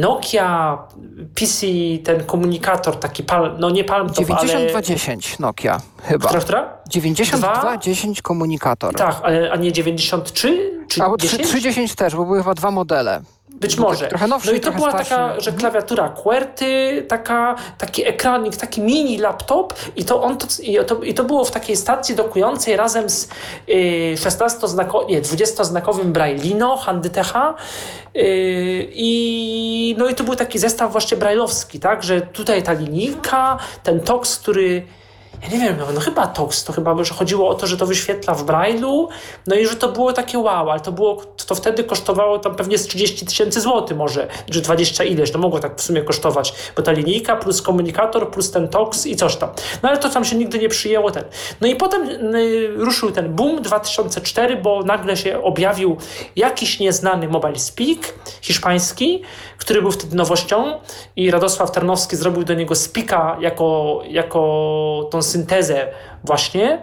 S2: Nokia P C, ten komunikator, taki pal, no nie Palm Top,
S1: dziewięćdziesiąt dwa
S2: ale...
S1: dziesięć Nokia chyba.
S2: Która, która?
S1: dziewięćdziesiąt dwa dziesięć komunikator.
S2: Tak, ale, a nie dziewięćdziesiąt trzy? Czy
S1: albo trzysta dziesięć też, bo były chyba dwa modele.
S2: Być może.
S1: Trochę nowszy,
S2: no i to była
S1: starszy.
S2: taka, że klawiatura QWERTY, taka, taki ekranik, taki mini laptop i to, on to, i to, i to było w takiej stacji dokującej razem z y, szesnastoznakowym, nie, dwudziestoznakowym Braille'ino, Handytecha y, i no i to był taki zestaw właśnie brajlowski, tak, że tutaj ta linijka, ten Tox, który ja nie wiem, no chyba Tox, to chyba, że chodziło o to, że to wyświetla w Braille'u, no i że to było takie wow, ale to było, to wtedy kosztowało tam pewnie z trzydzieści tysięcy złotych może, czy dwadzieścia ileś, no mogło tak w sumie kosztować, bo ta linijka plus komunikator, plus ten Tox i coś tam. No ale to tam się nigdy nie przyjęło ten. No i potem y, ruszył ten boom dwa tysiące czwarty, bo nagle się objawił jakiś nieznany Mobile Speak hiszpański, który był wtedy nowością i Radosław Tarnowski zrobił do niego Speaka jako, jako tą syntezę właśnie,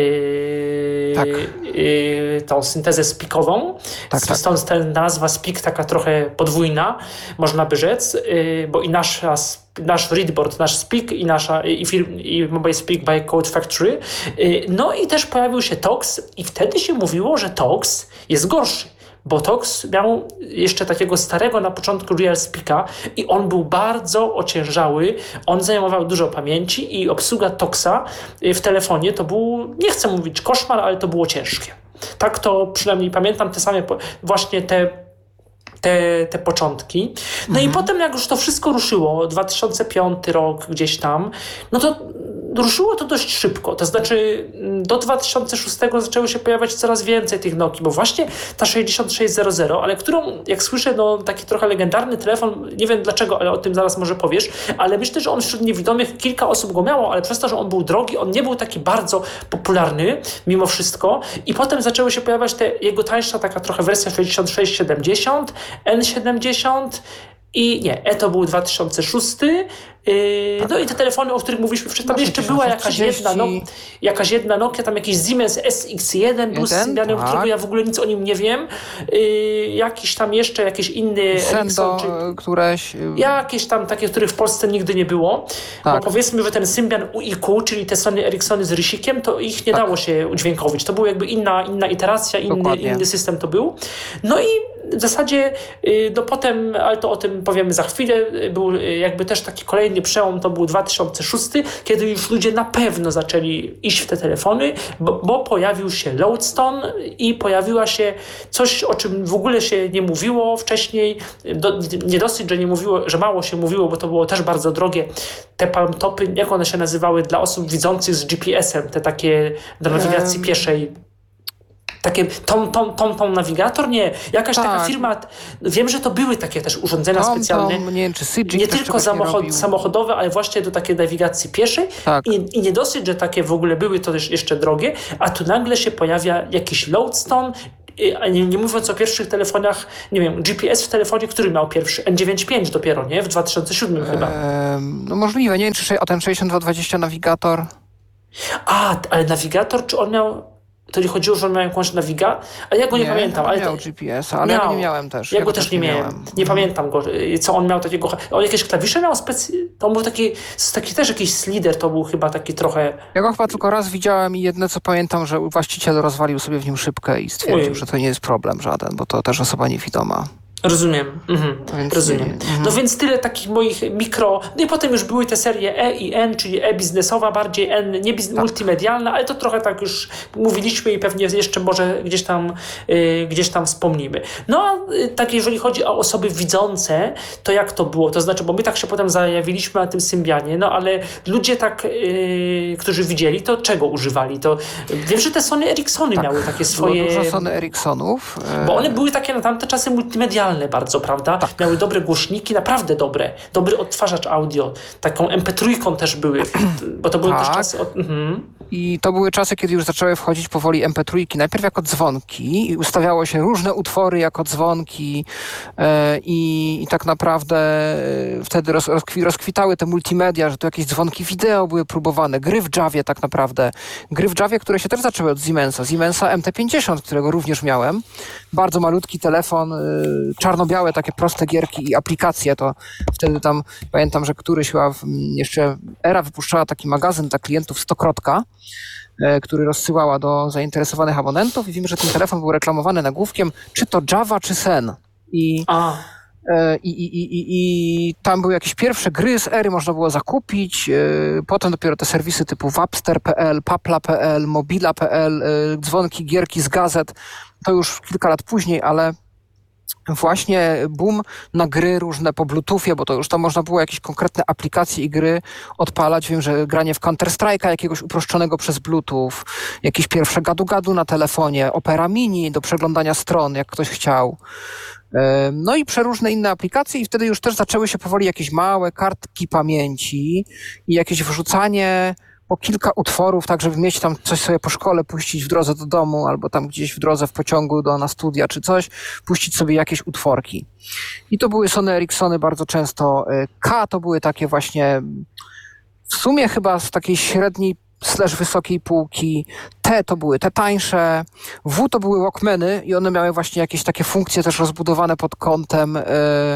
S2: yy,
S1: tak.
S2: yy, tą syntezę speakową.
S1: Tak, tak.
S2: Stąd ta nazwa Speak taka trochę podwójna, można by rzec, yy, bo i nasza, nasz Readboard, nasz Speak i nasza i, firm, i Mobile Speak by Code Factory. Yy, no i też pojawił się Tox i wtedy się mówiło, że Tox jest gorszy. Bo Tox miał jeszcze takiego starego na początku RealSpeaka i on był bardzo ociężały, on zajmował dużo pamięci i obsługa Toxa w telefonie to był, nie chcę mówić koszmar, ale to było ciężkie. Tak to przynajmniej pamiętam te same właśnie te Te, te początki. No mhm. i potem jak już to wszystko ruszyło, dwa tysiące piąty rok gdzieś tam, no to ruszyło to dość szybko. To znaczy do dwa tysiące szóstego zaczęło się pojawiać coraz więcej tych Nokii, bo właśnie ta sześćdziesiąt sześć zero zero, ale którą, jak słyszę, no taki trochę legendarny telefon, nie wiem dlaczego, ale o tym zaraz może powiesz, ale myślę, że on wśród niewidomych kilka osób go miało, ale przez to, że on był drogi, on nie był taki bardzo popularny mimo wszystko i potem zaczęły się pojawiać te jego tańsza taka trochę wersja sześćdziesiąt sześć siedemdziesiąt, N siedemdziesiąt i nie, E to był dwa tysiące szósty. Yy, tak. No i te telefony, o których mówiliśmy wcześniej, tam jeszcze była jakaś jedna, no, jakaś jedna Nokia, tam jakiś Siemens S X jeden był z Symbianem, tak. którego ja w ogóle nic o nim nie wiem. Yy, jakiś tam jeszcze, jakiś inny
S1: Sendo, czy któreś...
S2: Jakieś tam takie, których w Polsce nigdy nie było. Tak. Bo powiedzmy, że ten Symbian U I Q, czyli te Sony Ericssony z rysikiem, to ich nie tak. dało się udźwiękowić. To był jakby inna, inna iteracja, inny, inny system to był. No i w zasadzie, yy, no potem, ale to o tym powiemy za chwilę, był jakby też taki kolejny kolejny przełom to był dwa tysiące szósty, kiedy już ludzie na pewno zaczęli iść w te telefony, bo, bo pojawił się Lodestone i pojawiła się coś, o czym w ogóle się nie mówiło wcześniej. Do, nie dosyć, że nie mówiło, że mało się mówiło, bo to było też bardzo drogie. Te palmtopy, jak one się nazywały dla osób widzących z G P S-em, te takie do nawigacji um. pieszej. Takie tom, tom, tom, tom nawigator? Nie. Jakaś tak. taka firma, wiem, że to były takie też urządzenia tom, specjalne.
S1: Tom, nie wiem, czy Sygic
S2: nie tylko samochod, samochododowe, ale właśnie do takiej nawigacji pieszej. Tak. I, I nie dosyć, że takie w ogóle były to też jeszcze drogie, a tu nagle się pojawia jakiś Lodestone. Nie, nie mówiąc o pierwszych telefonach, nie wiem, G P S w telefonie, który miał pierwszy? N dziewięćdziesiąt pięć dopiero, nie? W dwa tysiące siódmym eee, chyba.
S1: No możliwe, nie wiem, czy a ten sześćdziesiąt dwa dwadzieścia nawigator.
S2: A, ale nawigator, czy on miał... To nie chodziło, że on miał jakąś nawiga, ale ja go nie, nie pamiętam. Ale
S1: miał
S2: to...
S1: G P S, ale miał. Ja go nie miałem też.
S2: Ja, ja go też nie miałem. miałem. Nie pamiętam go, co on miał takiego... On jakieś klawisze miał specjalnie... To był taki, taki też jakiś slider, to był chyba taki trochę...
S1: Ja go chyba tylko raz widziałem i jedne co pamiętam, że właściciel rozwalił sobie w nim szybkę i stwierdził, Uj. że to nie jest problem żaden, bo to też osoba niewidoma.
S2: Rozumiem. Mhm. Rozumiem. Nie, mhm. No więc tyle takich moich mikro... No i potem już były te serie E i N, czyli e-biznesowa, bardziej N, nie biz... tak. multimedialna, ale to trochę tak już mówiliśmy i pewnie jeszcze może gdzieś tam, yy, gdzieś tam wspomnimy. No yy, tak jeżeli chodzi o osoby widzące, to jak to było? To znaczy, bo my tak się potem zajawiliśmy na tym Symbianie, no ale ludzie tak, yy, którzy widzieli, to czego używali? To wiem, że te Sony Ericssony tak. miały takie swoje...
S1: Było dużo Sony Ericssonów.
S2: Bo one były takie na tamte czasy multimedialne bardzo, prawda? Tak. Miały dobre głośniki, naprawdę dobre. Dobry odtwarzacz audio. Taką em pe trzy też były, bo to były tak. też czasy... Od... Mhm.
S1: I to były czasy, kiedy już zaczęły wchodzić powoli em pe trzy. Najpierw jako dzwonki i ustawiało się różne utwory jako dzwonki yy, i, i tak naprawdę yy, wtedy roz, rozkwi, rozkwitały te multimedia, że tu jakieś dzwonki wideo były próbowane. Gry w Javie tak naprawdę. Gry w Javie, które się też zaczęły od Siemensa. Siemensa em te pięćdziesiąt, którego również miałem. Bardzo malutki telefon, yy, czarno-białe takie proste gierki i aplikacje, to wtedy tam pamiętam, że któryś chyba jeszcze Era wypuszczała taki magazyn dla klientów Stokrotka, e, który rozsyłała do zainteresowanych abonentów i wiem, że ten telefon był reklamowany nagłówkiem, czy to Java, czy Sen. I, e, i, i, i, i, i tam były jakieś pierwsze gry z Ery, można było zakupić, e, potem dopiero te serwisy typu Wapster kropka pe el, Papla kropka pe el, Mobila kropka pe el, e, dzwonki, gierki z gazet, to już kilka lat później, ale właśnie boom na gry różne po Bluetoothie, bo to już tam można było jakieś konkretne aplikacje i gry odpalać. Wiem, że granie w Counter-Strike'a jakiegoś uproszczonego przez Bluetooth, jakieś pierwsze gadu-gadu na telefonie, Opera Mini do przeglądania stron, jak ktoś chciał. No i przeróżne inne aplikacje i wtedy już też zaczęły się powoli jakieś małe kartki pamięci i jakieś wrzucanie po kilka utworów, tak żeby mieć tam coś sobie po szkole, puścić w drodze do domu albo tam gdzieś w drodze w pociągu do, na studia czy coś, puścić sobie jakieś utworki. I to były Sony Ericssony bardzo często. K to były takie właśnie w sumie chyba z takiej średniej slash wysokiej półki. T to były te tańsze. W to były Walkmany i one miały właśnie jakieś takie funkcje też rozbudowane pod kątem yy,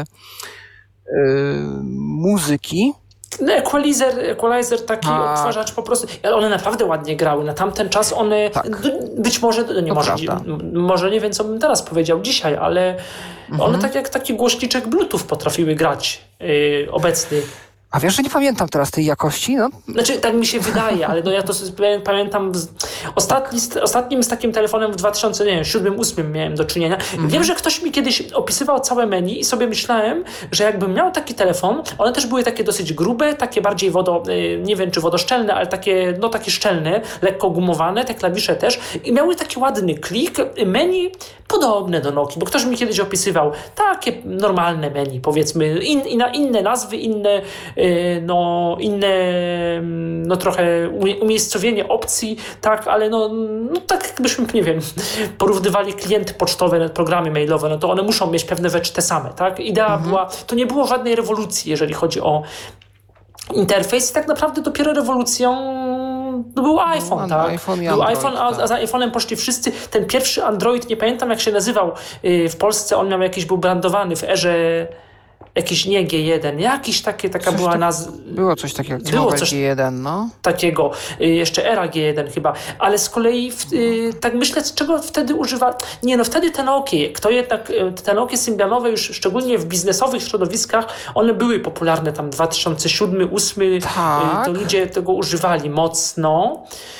S1: yy, muzyki.
S2: No, equalizer, equalizer taki A. odtwarzacz po prostu, ale one naprawdę ładnie grały. Na tamten czas one, tak. być może, nie może, może nie wiem, co bym teraz powiedział dzisiaj, ale mhm. one tak jak taki głośniczek Bluetooth potrafiły grać yy, obecny.
S1: A wiesz, że nie pamiętam teraz tej jakości? No.
S2: Znaczy, tak mi się wydaje, ale no ja to pamiętam. Z... Ostatni, ostatnim z takim telefonem w dwa tysiące siódmym, dwa tysiące ósmym miałem do czynienia. Mm-hmm. Wiem, że ktoś mi kiedyś opisywał całe menu i sobie myślałem, że jakbym miał taki telefon, one też były takie dosyć grube, takie bardziej wodo, nie wiem czy wodoszczelne, ale takie, no takie szczelne, lekko gumowane, te klawisze też i miały taki ładny klik, menu podobne do Nokii, bo ktoś mi kiedyś opisywał takie normalne menu, powiedzmy, in, in, inne nazwy, inne no inne, no trochę umiejscowienie opcji, tak, ale no, no tak jakbyśmy, nie wiem, porównywali klienty pocztowe, programy mailowe, no to one muszą mieć pewne rzeczy te same, tak? Idea mhm. była, to nie było żadnej rewolucji, jeżeli chodzi o interfejs i tak naprawdę dopiero rewolucją no był iPhone, no, tak?
S1: iPhone
S2: był
S1: Android,
S2: iPhone, a,
S1: tak.
S2: a za iPhone'em poszli wszyscy. Ten pierwszy Android, nie pamiętam jak się nazywał, yy, w Polsce on miał jakiś, był brandowany w erze Jakiś, nie G jeden, jakiś takie, taka
S1: coś
S2: była
S1: tak,
S2: nazwa.
S1: Było coś takiego, jak
S2: było coś
S1: G jeden, no.
S2: takiego, y, jeszcze era G jeden chyba, ale z kolei w, y, tak myślę, z czego wtedy używa, nie no wtedy te Nokie, kto jednak, te Nokie symbianowe już szczególnie w biznesowych środowiskach, one były popularne tam dwa tysiące siódmy, dwa tysiące ósmy,
S1: Tak.
S2: y, to ludzie tego używali mocno.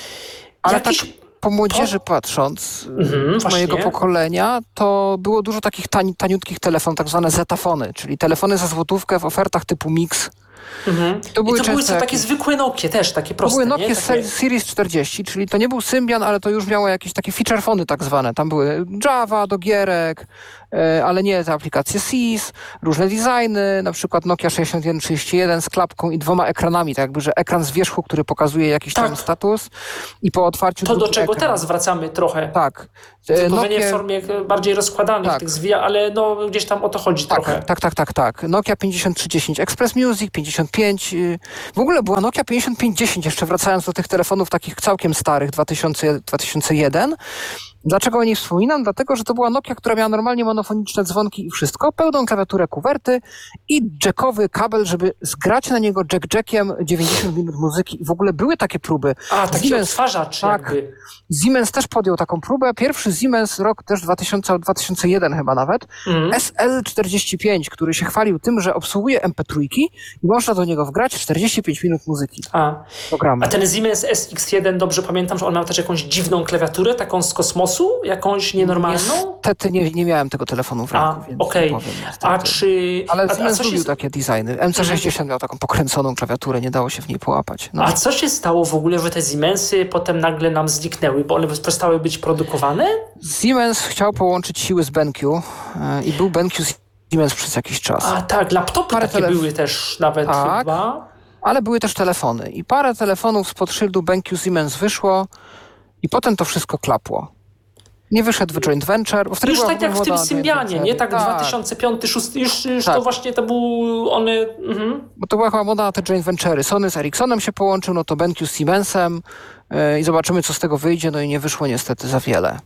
S1: Ale
S2: Jakiś...
S1: tak po młodzieży patrząc,
S2: Mhm,
S1: z mojego
S2: właśnie.
S1: pokolenia, to było dużo takich tani, taniutkich telefonów, tak zwane zetafony, czyli telefony za złotówkę w ofertach typu Mix.
S2: Mhm.
S1: To były
S2: I to były
S1: często
S2: takie
S1: jakieś-
S2: zwykłe Nokie też, takie
S1: To
S2: proste,
S1: były Nokia
S2: nie? Takie...
S1: Series czterdzieści, czyli to nie był Symbian, ale to już miało jakieś takie featurefony tak zwane. Tam były Java do gierek, e, ale nie te aplikacje S I S, różne designy, na przykład Nokia sześćdziesiąt jeden trzydzieści jeden z klapką i dwoma ekranami, tak jakby, że ekran z wierzchu, który pokazuje jakiś
S2: Tak.
S1: tam status i po otwarciu
S2: To do
S1: drugi
S2: czego
S1: ekran.
S2: teraz wracamy trochę.
S1: Tak. E,
S2: Tylko
S1: Nokie-
S2: nie w formie bardziej rozkładanych,
S1: Tak.
S2: tych zwija, ale no gdzieś tam o to chodzi
S1: Tak,
S2: trochę.
S1: tak, tak, tak, tak. Nokia pięćdziesiąt trzy dziesięć Express Music, pięćdziesiąt pięć. y, W ogóle była Nokia pięćdziesiąt pięć dziesięć, jeszcze wracając do tych telefonów takich całkiem starych, dwa tysiące, dwa tysiące jeden. Dlaczego o niej wspominam? Dlatego, że to była Nokia, która miała normalnie monofoniczne dzwonki i wszystko, pełną klawiaturę kuwerty i jackowy kabel, żeby zgrać na niego jack-jackiem dziewięćdziesiąt minut muzyki. I w ogóle były takie próby.
S2: A, taki
S1: Siemens-
S2: odtwarzacz
S1: tak.
S2: jakby.
S1: Siemens też podjął taką próbę. Pierwszy Siemens, rok też dwa tysiące, dwa tysiące jeden chyba nawet,
S2: Mhm.
S1: S L czterdzieści pięć, który się chwalił tym, że obsługuje M P trzy i można do niego wgrać czterdzieści pięć minut muzyki.
S2: A.
S1: Programy.
S2: A ten Siemens S X jeden, dobrze pamiętam, że on miał też jakąś dziwną klawiaturę, taką z kosmosu, jakąś nienormalną?
S1: Niestety nie, nie miałem tego telefonu w
S2: A,
S1: ręku, więc
S2: okej.
S1: nie powiem niestety.
S2: A czy...
S1: Ale
S2: a, a,
S1: Siemens
S2: co się,
S1: lubił takie designy. M C sześćdziesiąt miał taką pokręconą klawiaturę, nie dało się w niej połapać. No.
S2: a co się stało w ogóle, że te Siemensy potem nagle nam zniknęły, bo one przestały być produkowane?
S1: Siemens chciał połączyć siły z BenQ e, i był BenQ Siemens przez jakiś czas.
S2: A tak, laptopy
S1: Parę
S2: takie
S1: telef-
S2: były też nawet
S1: Tak.
S2: chyba.
S1: Ale były też telefony i parę telefonów spod szyldu BenQ Siemens wyszło i potem to wszystko klapło. Nie wyszedł w joint venture. Bo wtedy
S2: Już
S1: była
S2: tak jak w
S1: moda
S2: tym
S1: na joint
S2: Symbianie,
S1: venture.
S2: nie? Tak,
S1: tak
S2: dwa tysiące piąty, dwa tysiące szósty, już, już
S1: Tak.
S2: to właśnie to był one... Mhm.
S1: Bo to była chyba moda na te joint venture'y. Sony z Ericssonem się połączył, no to BenQ z Siemensem yy, i zobaczymy, co z tego wyjdzie. No i nie wyszło niestety za wiele.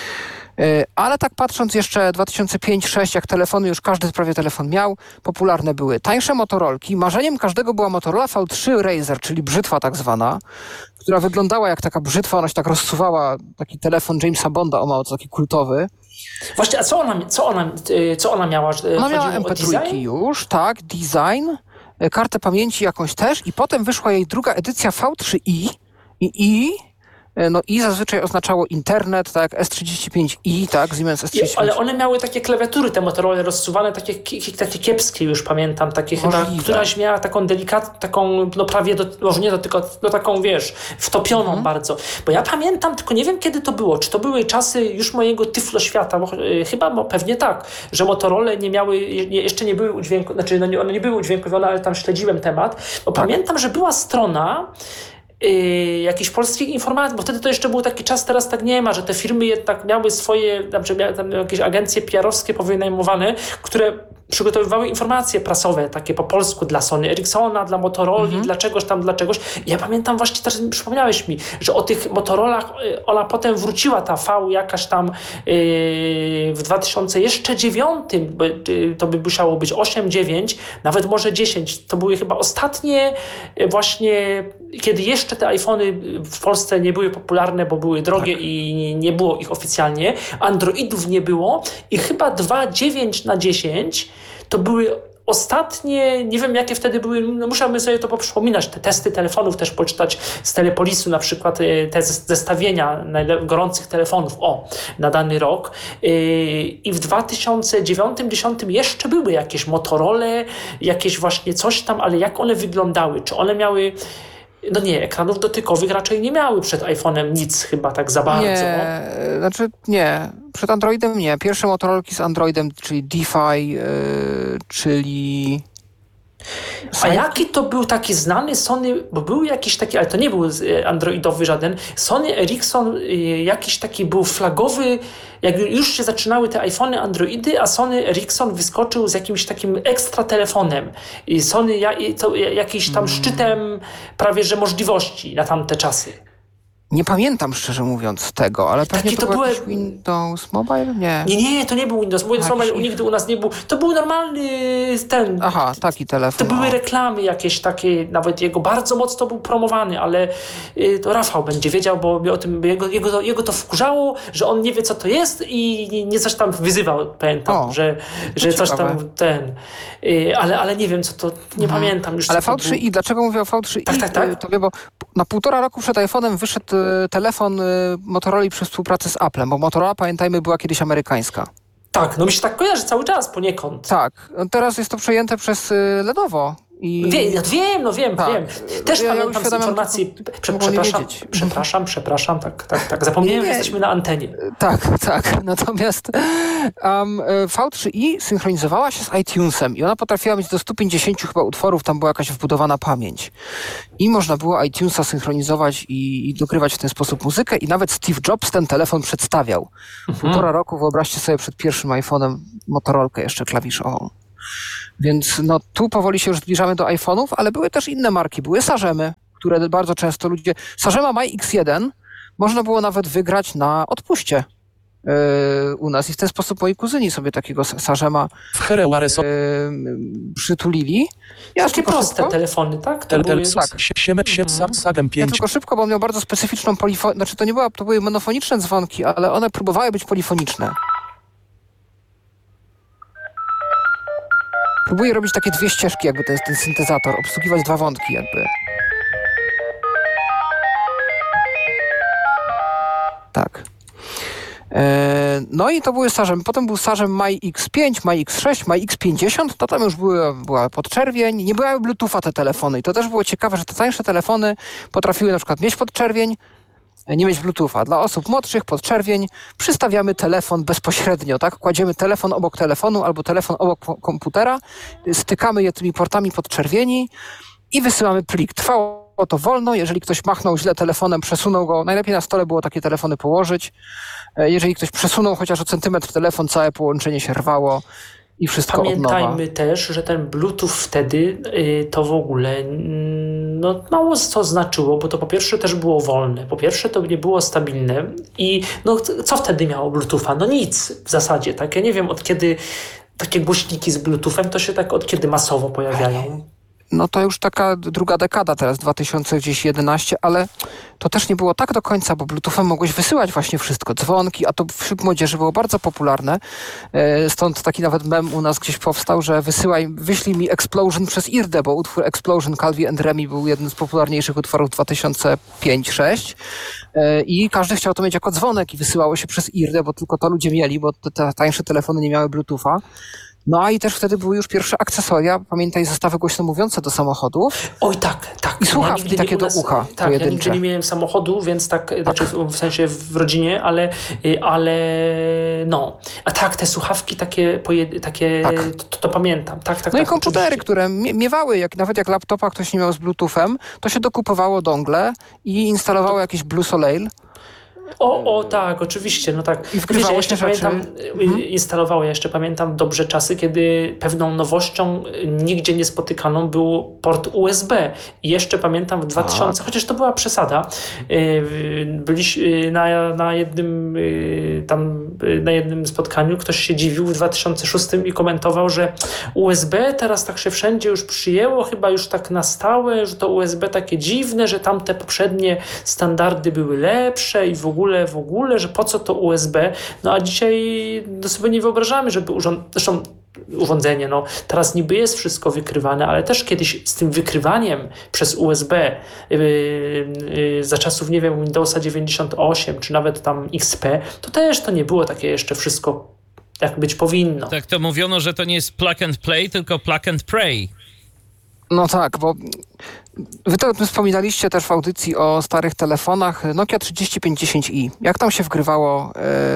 S1: Yy, ale tak patrząc jeszcze dwa tysiące piąty, dwa tysiące szósty, jak telefony, już każdy prawie telefon miał, popularne były tańsze Motorolki. Marzeniem każdego była Motorola V trzy Razr, czyli brzytwa tak zwana, która wyglądała jak taka brzytwa, ona się tak rozsuwała, taki telefon Jamesa Bonda, o mało co taki kultowy.
S2: Właśnie, a co ona, co ona, y, co ona miała? Y,
S1: Ona miała
S2: chodziło
S1: M
S2: o
S1: P trzy
S2: design?
S1: już, tak, design, e, kartę pamięci jakąś też i potem wyszła jej druga edycja V trzy i i i, e, no i zazwyczaj oznaczało internet, tak, S trzydzieści pięć i, tak, Siemens S trzydzieści pięć.
S2: Ale one miały takie klawiatury, te Motorola rozsuwane, takie, ki- takie kiepskie już pamiętam, takie chyba,
S1: Możliwe.
S2: któraś miała taką delikatną, taką, no prawie, do, może nie do, tylko no taką, wiesz, wtopioną
S1: Mhm.
S2: bardzo. Bo ja pamiętam, tylko nie wiem kiedy to było, czy to były czasy już mojego tyfloświata, bo, y, chyba bo pewnie tak, że Motorola nie miały, nie, jeszcze nie były udźwiękowione, znaczy no, nie, one nie były udźwiękowione, ale tam śledziłem temat, bo
S1: Tak.
S2: pamiętam, że była strona, Yy, jakichś polskich informacji, bo wtedy to jeszcze był taki czas, teraz tak nie ma, że te firmy jednak miały swoje, znaczy miały tam jakieś agencje P R owskie powynajmowane, które przygotowywały informacje prasowe, takie po polsku dla Sony Ericssona, dla Motorola,
S1: Mhm.
S2: dla czegoś tam, dla czegoś. I ja pamiętam właśnie, teraz przypomniałeś mi, że o tych Motorolach yy, ona potem wróciła, ta V jakaś tam yy, w dwa tysiące dziewiątym, bo, yy, to by musiało być osiem, dziewięć, nawet może dziesięć. To były chyba ostatnie yy, właśnie, kiedy jeszcze te iPhony w Polsce nie były popularne, bo były drogie
S1: Tak.
S2: i nie było ich oficjalnie. Androidów nie było i chyba dwa dziewięć na dziesięć to były ostatnie, nie wiem jakie wtedy były, no musiałbym sobie to poprzypominać, te testy telefonów też poczytać z Telepolisu, na przykład y, te zes- zestawienia najle- gorących telefonów, o, na dany rok. Y, I w dwa tysiące dziewiątym, dziesiątym jeszcze były jakieś Motorola, jakieś właśnie coś tam, ale jak one wyglądały? Czy one miały... No nie, ekranów dotykowych raczej nie miały przed iPhone'em nic chyba tak za bardzo.
S1: Nie, e, znaczy nie, przed Androidem nie. Pierwsze Motorolki z Androidem, czyli DeFi, yy, czyli...
S2: A jaki to był taki znany Sony, bo był jakiś taki, ale to nie był e, androidowy żaden, Sony Ericsson e, jakiś taki był flagowy, jak już się zaczynały te iPhony, Androidy, a Sony Ericsson wyskoczył z jakimś takim ekstra telefonem. I Sony ja, i to, jakiś tam szczytem prawie że możliwości na tamte czasy.
S1: Nie pamiętam, szczerze mówiąc, tego, ale pewnie
S2: Taki
S1: to,
S2: to
S1: był
S2: były-
S1: jakiś Windows Mobile? Nie.
S2: Nie, nie, to nie był Windows. Windows
S1: A,
S2: Mobile
S1: jakiś-
S2: nigdy u nas nie był. To był normalny ten...
S1: Aha, taki
S2: To
S1: telefon.
S2: były
S1: o.
S2: reklamy jakieś takie, nawet jego bardzo mocno był promowany, ale y, to Rafał będzie wiedział, bo o tym, jego, jego, jego to wkurzało, że on nie wie, co to jest i nie, nie coś tam wyzywał, pamiętam,
S1: O,
S2: że, że coś
S1: ciekawe.
S2: tam ten, y, ale, ale nie wiem, co to, nie pamiętam już.
S1: Ale
S2: co to
S1: V trzy i, dlaczego mówię o V trzy i?
S2: Tak, tak, tak.
S1: To wie, bo na półtora roku przed iPhone'em wyszedł e, telefon e, Motorola przy współpracy z Applem, bo Motorola, pamiętajmy, była kiedyś amerykańska.
S2: Tak, no mi się tak kojarzy cały czas poniekąd.
S1: Tak, teraz jest to przejęte przez e, Lenovo. I...
S2: Wiem, ja wiem, no wiem,
S1: Tak.
S2: wiem. Też
S1: Ja- ja
S2: pamiętam z
S1: uświadamiam,
S2: informacji.
S1: tylko-
S2: Prze,
S1: mogło nie
S2: przepraszam,
S1: wiedzieć.
S2: przepraszam, przepraszam, tak, tak, tak. Zapomniałem,
S1: Nie,
S2: że
S1: nie.
S2: jesteśmy na antenie.
S1: Tak, tak. Natomiast um, V trzy i synchronizowała się z iTunesem i ona potrafiła mieć do stu pięćdziesięciu chyba utworów, tam była jakaś wbudowana pamięć. I można było iTunesa synchronizować i, i dogrywać w ten sposób muzykę i nawet Steve Jobs ten telefon przedstawiał. Półtora roku, wyobraźcie sobie, przed pierwszym iPhone'em Motorolkę jeszcze klawiszową. Więc no tu powoli się już zbliżamy do iPhone'ów, ale były też inne marki. Były Sarzemy, które bardzo często ludzie... Sarzema My X jeden można było nawet wygrać na odpuście yy, u nas i w ten sposób moi kuzyni sobie takiego Sa- Sarzema
S4: W Hereuareso.
S1: yy, przytulili. Ja
S2: Takie
S1: tylko
S2: proste
S1: szybko,
S2: telefony, tak? To
S4: Tel, tel,
S2: były...
S4: sak, sie- sieme, sie- sa- sagem
S1: ja
S4: pięć.
S1: tylko szybko, bo on miał bardzo specyficzną polifonię, znaczy to nie była, to były monofoniczne dzwonki, ale one próbowały być polifoniczne. Próbuje robić takie dwie ścieżki, jakby ten, ten syntezator, obsługiwać dwa wątki jakby. Tak. E, No i to były Sarzem. Potem był Sarzem My X pięć, My X sześć, My X pięćdziesiąt. To tam już były, była podczerwień. Nie były Bluetootha te telefony. I to też było ciekawe, że te tańsze telefony potrafiły na przykład mieć podczerwień, nie mieć Bluetootha. Dla osób młodszych podczerwień przystawiamy telefon bezpośrednio, tak? Kładziemy telefon obok telefonu albo telefon obok po- komputera, stykamy je tymi portami podczerwieni i wysyłamy plik. Trwało to wolno, jeżeli ktoś machnął źle telefonem, przesunął go, najlepiej na stole było takie telefony położyć. E, Jeżeli ktoś przesunął chociaż o centymetr telefon, całe połączenie się rwało i wszystko od nowa.
S2: Pamiętajmy też, że ten Bluetooth wtedy y, to w ogóle mm, no, mało co znaczyło, bo to po pierwsze też było wolne, po pierwsze to nie było stabilne i no, co wtedy miało Bluetootha? No nic w zasadzie, tak? Ja nie wiem od kiedy takie głośniki z Bluetoothem to się tak od kiedy masowo pojawiają.
S1: No to już taka druga dekada teraz, dwa tysiące jedenaście, ale to też nie było tak do końca, bo Bluetoothem mogłeś wysyłać właśnie wszystko, dzwonki, a to wśród młodzieży było bardzo popularne. E, Stąd taki nawet mem u nas gdzieś powstał, że wysyłaj, wyślij mi Explosion przez Irdę, bo utwór Explosion Calvi and Remi był jednym z popularniejszych utworów dwa tysiące piąty szósty. E, I każdy chciał to mieć jako dzwonek i wysyłało się przez Irdę, bo tylko to ludzie mieli, bo te, te tańsze telefony nie miały Bluetootha. No a i też wtedy były już pierwsze akcesoria, pamiętaj, zestawy głośno mówiące do samochodów.
S2: Oj tak, tak.
S1: I słuchawki
S2: nigdy
S1: takie
S2: u
S1: do ucha
S2: Tak, ja
S1: pojedyncze.
S2: nigdy nie miałem samochodu, więc tak, znaczy w, w sensie w rodzinie, ale, y, ale no. A tak, te słuchawki takie, pojedy, takie
S1: Tak.
S2: to, to pamiętam. Tak, tak,
S1: No
S2: tak,
S1: i komputery,
S2: oczywiście.
S1: które mie- miewały, jak, nawet jak laptopa ktoś nie miał z Bluetoothem, to się dokupowało dongle i instalowało jakieś Blue Soleil.
S2: O, o tak, oczywiście, no tak.
S1: I wgrywało
S2: Wiesz, ja
S1: się
S2: jeszcze
S1: rzeczy.
S2: pamiętam, y, instalowało, ja jeszcze pamiętam dobrze czasy, kiedy pewną nowością y, nigdzie niespotykaną był port U S B. I jeszcze pamiętam w dwutysięcznym, chociaż to była przesada, y, byliśmy na, na jednym y, tam y, na jednym spotkaniu, ktoś się dziwił w dwa tysiące szóstym i komentował, że U S B teraz tak się wszędzie już przyjęło, chyba już tak na stałe, że to U S B takie dziwne, że tamte poprzednie standardy były lepsze i w ogóle, w ogóle, że po co to U S B? No a dzisiaj no sobie nie wyobrażamy, żeby urząd... Zresztą urządzenie, no teraz niby jest wszystko wykrywane, ale też kiedyś z tym wykrywaniem przez U S B yy, yy, za czasów, nie wiem, Windowsa dziewięćdziesiąt osiem, czy nawet tam X P, to też to nie było takie jeszcze wszystko, jak być powinno.
S3: Tak to mówiono, że to nie jest plug and play, tylko plug and pray.
S1: No tak, bo wy to o tym wspominaliście też w audycji o starych telefonach. Nokia trzydzieści pięćdziesiąt i. Jak tam się wgrywało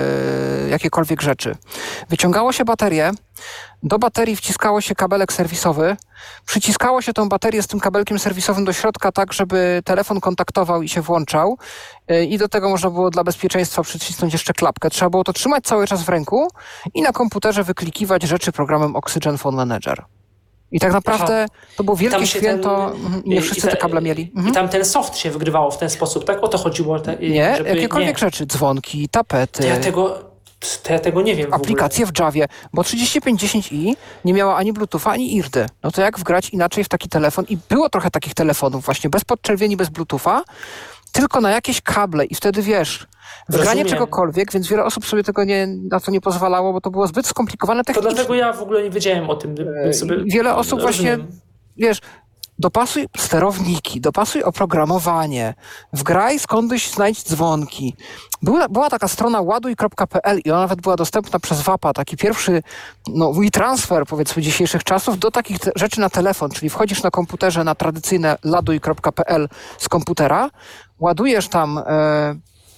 S1: e, jakiekolwiek rzeczy? Wyciągało się baterię, do baterii wciskało się kabelek serwisowy, przyciskało się tą baterię z tym kabelkiem serwisowym do środka tak, żeby telefon kontaktował i się włączał e, i do tego można było dla bezpieczeństwa przycisnąć jeszcze klapkę. Trzeba było to trzymać cały czas w ręku i na komputerze wyklikiwać rzeczy programem Oxygen Phone Manager. I tak naprawdę
S2: Aha.
S1: to było wielkie święto
S2: ten,
S1: i nie wszyscy
S2: i
S1: te kable mieli.
S2: I
S1: Mhm.
S2: tam ten soft się wygrywało w ten sposób, tak? O to chodziło. Te,
S1: Nie,
S2: żeby,
S1: jakiekolwiek
S2: nie.
S1: rzeczy, dzwonki, tapety.
S2: To ja tego, to ja tego nie wiem w
S1: aplikacje w Javie, bo trzydzieści pięć dziesięć i nie miała ani Bluetootha, ani I R D Y. No to jak wgrać inaczej w taki telefon? I było trochę takich telefonów właśnie, bez podczerwieni, bez Bluetootha, tylko na jakieś kable i wtedy wiesz, wgranie
S2: Rozumiem.
S1: czegokolwiek, więc wiele osób sobie tego nie, na to nie pozwalało, bo to było zbyt skomplikowane
S2: To
S1: technicznie.
S2: dlatego ja w ogóle nie wiedziałem o tym. Bym sobie,
S1: I wiele osób właśnie,
S2: rozumiem.
S1: wiesz, dopasuj sterowniki, dopasuj oprogramowanie, wgraj skądś znajdź dzwonki. Była, była taka strona ładuj kropka p l i ona nawet była dostępna przez W A P a, taki pierwszy no, transfer powiedzmy dzisiejszych czasów do takich te- rzeczy na telefon, czyli wchodzisz na komputerze na tradycyjne ładuj kropka p l z komputera, ładujesz tam e,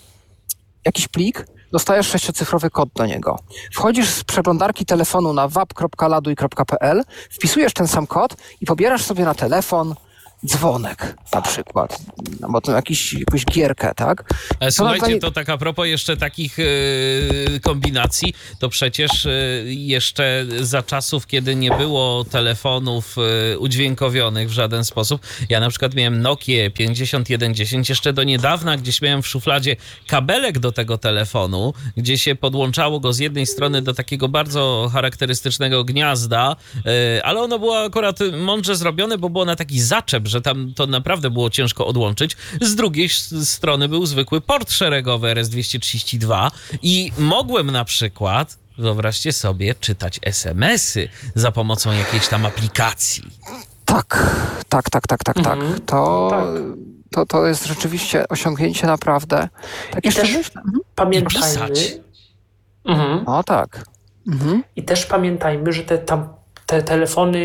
S1: jakiś plik, dostajesz sześciocyfrowy kod do niego. Wchodzisz z przeglądarki telefonu na wap kropka laduj kropka p l, wpisujesz ten sam kod i pobierasz sobie na telefon dzwonek na przykład, albo to jakiś, jakąś gierkę, tak?
S3: E, Słuchajcie,
S1: nadaje-
S3: to tak a propos jeszcze takich e, kombinacji, to przecież e, jeszcze za czasów, kiedy nie było telefonów e, udźwiękowionych w żaden sposób, ja na przykład miałem Nokię pięćdziesiąt jeden dziesięć, jeszcze do niedawna gdzieś miałem w szufladzie kabelek do tego telefonu, gdzie się podłączało go z jednej strony do takiego bardzo charakterystycznego gniazda, e, ale ono było akurat mądrze zrobione, bo było na taki zaczep, że tam to naprawdę było ciężko odłączyć. Z drugiej s- strony był zwykły port szeregowy R S dwieście trzydzieści dwa i mogłem na przykład, wyobraźcie sobie, czytać es em esy za pomocą jakiejś tam aplikacji.
S1: Tak, tak, tak, tak, tak, tak.
S2: Mhm.
S1: To,
S2: Tak.
S1: to, to jest rzeczywiście osiągnięcie naprawdę. Tak
S2: I
S1: jeszcze
S2: też
S1: myślę. Mhm.
S2: pamiętajmy...
S3: pisać.
S2: Mhm.
S1: No tak. Mhm.
S2: I też pamiętajmy, że te tam te telefony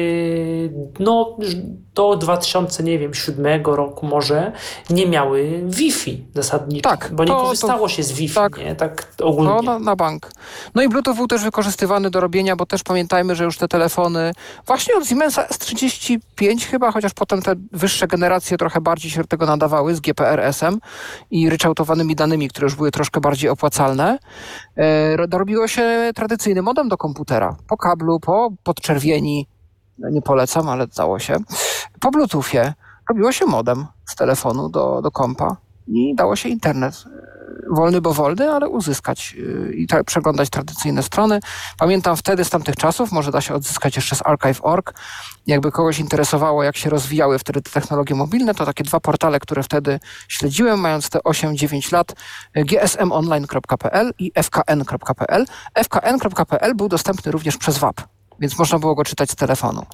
S2: no już do dwa tysiące, nie wiem, siódmego roku może nie miały Wi-Fi zasadniczo,
S1: Tak,
S2: bo nie
S1: to- to-
S2: korzystało się z Wi-Fi,
S1: tak.
S2: nie? Tak ogólnie.
S1: No, na, na bank. No i Bluetooth był też wykorzystywany do robienia, bo też pamiętajmy, że już te telefony właśnie od Siemensa S trzydzieści pięć chyba, chociaż potem te wyższe generacje trochę bardziej się do tego nadawały z G P R S-em i ryczałtowanymi danymi, które już były troszkę bardziej opłacalne. E, dorobiło się tradycyjny modem do komputera. Po kablu, po podczerwieni. Nie polecam, ale dało się. Po Bluetoothie robiło się modem z telefonu do, do kompa i dało się internet. Wolny, bo wolny, ale uzyskać yy, i ta, przeglądać tradycyjne strony. Pamiętam wtedy z tamtych czasów, może da się odzyskać jeszcze z archive kropka org. Jakby kogoś interesowało, jak się rozwijały wtedy te technologie mobilne, to takie dwa portale, które wtedy śledziłem, mając te osiem dziewięć lat, g s m online kropka p l i f k n kropka p l. f k n kropka p l był dostępny również przez W A P, więc można było go czytać z telefonu.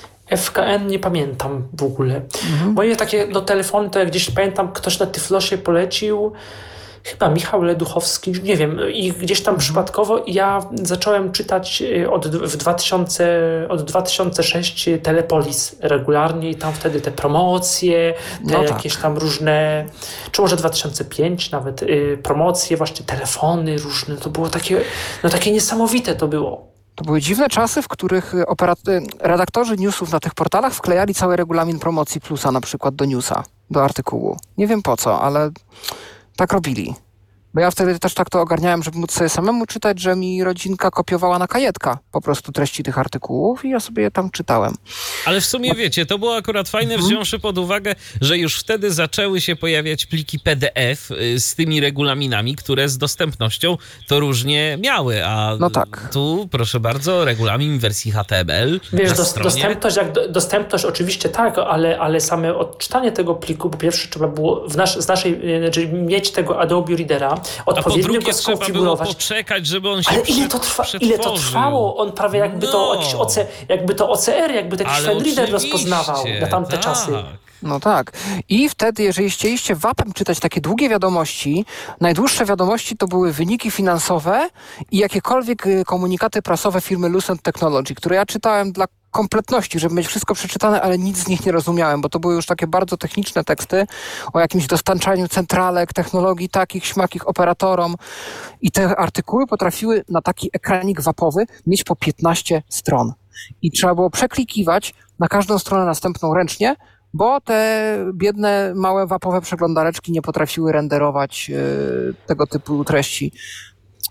S2: F K N nie pamiętam w ogóle. Moje takie do telefonu, to jak gdzieś pamiętam, ktoś na Tyflosie polecił, chyba Michał Leduchowski, nie wiem, i gdzieś tam przypadkowo ja zacząłem czytać od, w dwa tysiące, od dwa tysiące szóstego Telepolis regularnie i tam wtedy te promocje, te
S1: No tak.
S2: jakieś tam różne, czy może dwa tysiące piąty nawet, y, promocje, właśnie telefony różne, to było takie, no takie niesamowite to było.
S1: To były dziwne czasy, w których operat- redaktorzy newsów na tych portalach wklejali cały regulamin promocji Plusa na przykład do newsa, do artykułu. Nie wiem po co, ale tak robili. Bo ja wtedy też tak to ogarniałem, żeby móc sobie samemu czytać, że mi rodzinka kopiowała na kajetka po prostu treści tych artykułów i ja sobie je tam czytałem.
S3: Ale w sumie wiecie, to było akurat fajne, wziąwszy pod uwagę, że już wtedy zaczęły się pojawiać pliki P D F y, z tymi regulaminami, które z dostępnością to różnie miały, a
S1: No tak.
S3: tu, proszę bardzo, regulamin w wersji H T M L
S2: Wiesz,
S3: na
S2: dos,
S3: stronie.
S2: dostępność, jak do, dostępność oczywiście tak, ale, ale same odczytanie tego pliku, po pierwsze trzeba było w nas, z naszej, znaczy mieć tego Adobe Readera,
S3: A po
S2: odpowiednio
S3: drugie
S2: go
S3: trzeba było
S2: skonfigurować.
S3: poczekać, żeby on się
S2: Ale
S3: prze-
S2: ile to, trwa, ile to
S3: przetworzył.
S2: trwało? On prawie jakby to
S3: No.
S2: jakiś O C, jakby to O C R, jakby taki
S3: Ale
S2: fan reader
S3: oczywiście,
S2: rozpoznawał na tamte
S3: tak.
S2: czasy.
S1: No tak. I wtedy, jeżeli chcieliście W A P-em czytać takie długie wiadomości, najdłuższe wiadomości to były wyniki finansowe i jakiekolwiek y, komunikaty prasowe firmy Lucent Technology, które ja czytałem dla kompletności, żeby mieć wszystko przeczytane, ale nic z nich nie rozumiałem, bo to były już takie bardzo techniczne teksty o jakimś dostarczaniu centralek, technologii takich, śmakich operatorom. I te artykuły potrafiły na taki ekranik wapowy mieć po piętnaście stron. I trzeba było przeklikiwać na każdą stronę następną ręcznie, bo te biedne, małe wapowe przeglądareczki nie potrafiły renderować y, tego typu treści.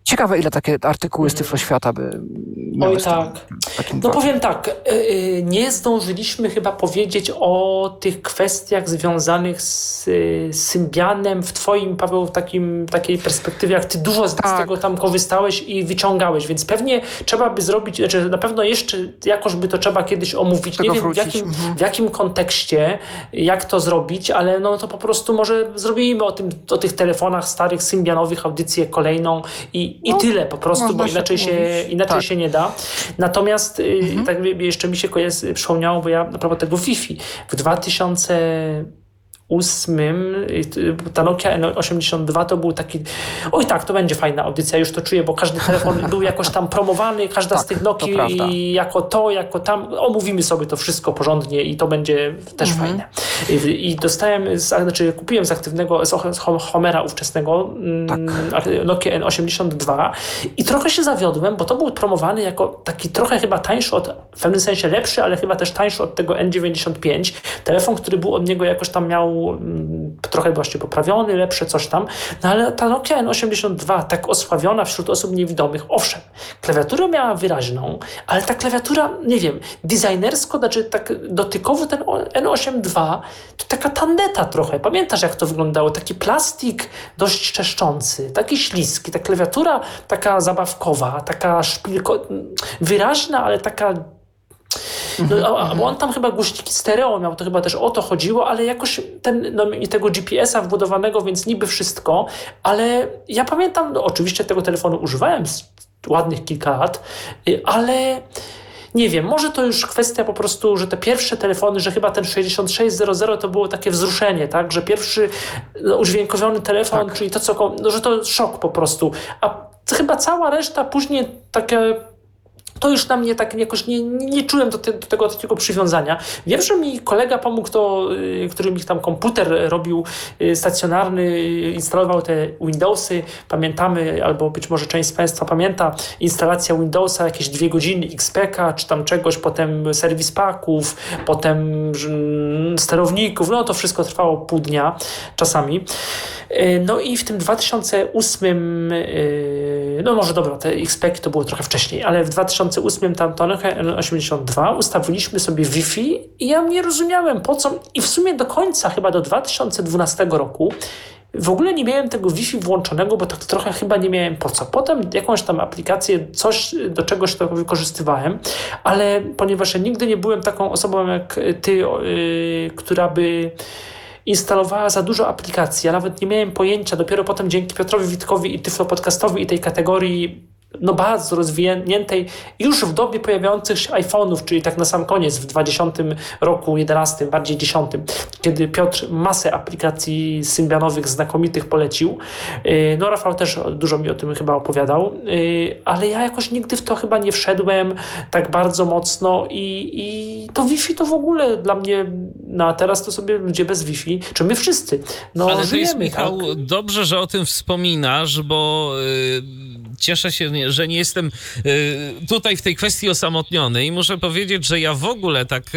S1: Ciekawe, ile takie artykuły z Tyfloświata by miały.
S2: Oj tak.
S1: Takim
S2: No
S1: wad-
S2: powiem tak, yy, nie zdążyliśmy chyba powiedzieć o tych kwestiach związanych z yy, Symbianem w twoim, Paweł, w takim, takiej perspektywie, jak ty dużo z,
S1: Tak.
S2: z tego tam korzystałeś i wyciągałeś, więc pewnie trzeba by zrobić, znaczy na pewno jeszcze jakoś by to trzeba kiedyś omówić.
S1: Tego
S2: Nie wiem w
S1: wrócić,
S2: jakim,
S1: mhm.
S2: w jakim kontekście, jak to zrobić, ale no to po prostu może zrobimy o tym, o tych telefonach starych, symbianowych, audycję kolejną i, i
S1: No,
S2: tyle po prostu,
S1: można
S2: bo
S1: się
S2: inaczej się,
S1: umówić.
S2: inaczej
S1: Tak.
S2: się nie da. Natomiast y, tak jeszcze mi się kojarzy, przypomniało, bo ja na propos tego Wi-Fi w dwa tysiące ósmym y, ta Nokia N osiemdziesiąt dwa to był taki, oj tak, to będzie fajna audycja, już to czuję, bo każdy telefon był jakoś tam promowany, każda z
S1: Tak,
S2: tych
S1: to
S2: Nokii
S1: prawda.
S2: i jako to, jako tam, omówimy sobie to wszystko porządnie i to będzie też fajne. I, I dostałem, z, znaczy kupiłem z aktywnego, z Hom- Homera ówczesnego mm, Nokia N osiemdziesiąt dwa i trochę się zawiodłem, bo to był promowany jako taki trochę chyba tańszy od, w pewnym sensie lepszy, ale chyba też tańszy od tego N dziewięćdziesiąt pięć. Telefon, który był od niego jakoś tam miał mm, trochę właśnie poprawiony, lepsze coś tam, no ale ta Nokia N osiemdziesiąt dwa tak osławiona wśród osób niewidomych, owszem, klawiaturę miała wyraźną, ale ta klawiatura, nie wiem, designersko, znaczy tak dotykowo ten N osiemdziesiąt dwa to taka tandeta trochę. Pamiętasz, jak to wyglądało? Taki plastik dość czeszczący, taki śliski, ta klawiatura taka zabawkowa, taka szpilko, wyraźna, ale taka. No, a, bo on tam chyba głośniki stereo miał, to chyba też o to chodziło, ale jakoś ten, no, i tego G P S a wbudowanego, więc niby wszystko, ale ja pamiętam, no, oczywiście tego telefonu używałem z ładnych kilka lat, y, ale nie wiem, może to już kwestia po prostu, że te pierwsze telefony, że chyba ten sześćdziesiąt sześć zero zero to było takie wzruszenie, tak, że pierwszy no, udźwiękowiony telefon,
S1: Tak.
S2: czyli to co, no, że to szok po prostu, a chyba cała reszta później takie. To już na mnie tak jakoś nie, nie czułem do, te, do tego takiego przywiązania. Wiem, że mi kolega pomógł, to, y, który mi tam komputer robił y, stacjonarny, y, instalował te Windowsy. Pamiętamy, albo być może część z Państwa pamięta, instalacja Windowsa, jakieś dwie godziny X P K, czy tam czegoś, potem serwis paków, potem mm, sterowników. No to wszystko trwało pół dnia czasami. Y, no i w tym dwa tysiące ósmym, y, no może dobra, te X P K to było trochę wcześniej, ale w dwa tysiące ósmym tam to Nokia N osiemdziesiąt dwa ustawiliśmy sobie Wi-Fi i ja nie rozumiałem po co i w sumie do końca chyba do dwa tysiące dwunastego roku w ogóle nie miałem tego Wi-Fi włączonego, bo tak trochę chyba nie miałem po co. Potem jakąś tam aplikację, coś do czegoś to wykorzystywałem, ale ponieważ ja nigdy nie byłem taką osobą jak ty, yy, która by instalowała za dużo aplikacji, ja nawet nie miałem pojęcia, dopiero potem dzięki Piotrowi Witkowi i Tyflo Podcastowi i tej kategorii no bardzo rozwiniętej już w dobie pojawiających się iPhone'ów, czyli tak na sam koniec w dwudziestym roku, jedenastym, bardziej dziesiątym, kiedy Piotr masę aplikacji symbianowych znakomitych polecił. No Rafał też dużo mi o tym chyba opowiadał, ale ja jakoś nigdy w to chyba nie wszedłem tak bardzo mocno i, i to Wi-Fi to w ogóle dla mnie, no a teraz to sobie ludzie bez Wi-Fi, czy my wszyscy, no
S3: ale
S2: żyjemy,
S3: to jest, Michał,
S2: tak?
S3: dobrze, że o tym wspominasz, bo yy, cieszę się, że nie jestem yy, tutaj w tej kwestii osamotniony i muszę powiedzieć, że ja w ogóle tak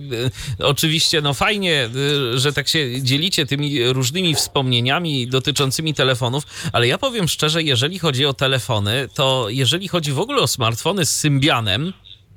S3: yy, oczywiście, no fajnie, yy, że tak się dzielicie tymi różnymi wspomnieniami dotyczącymi telefonów, ale ja powiem szczerze, jeżeli chodzi o telefony, to jeżeli chodzi w ogóle o smartfony z Symbianem,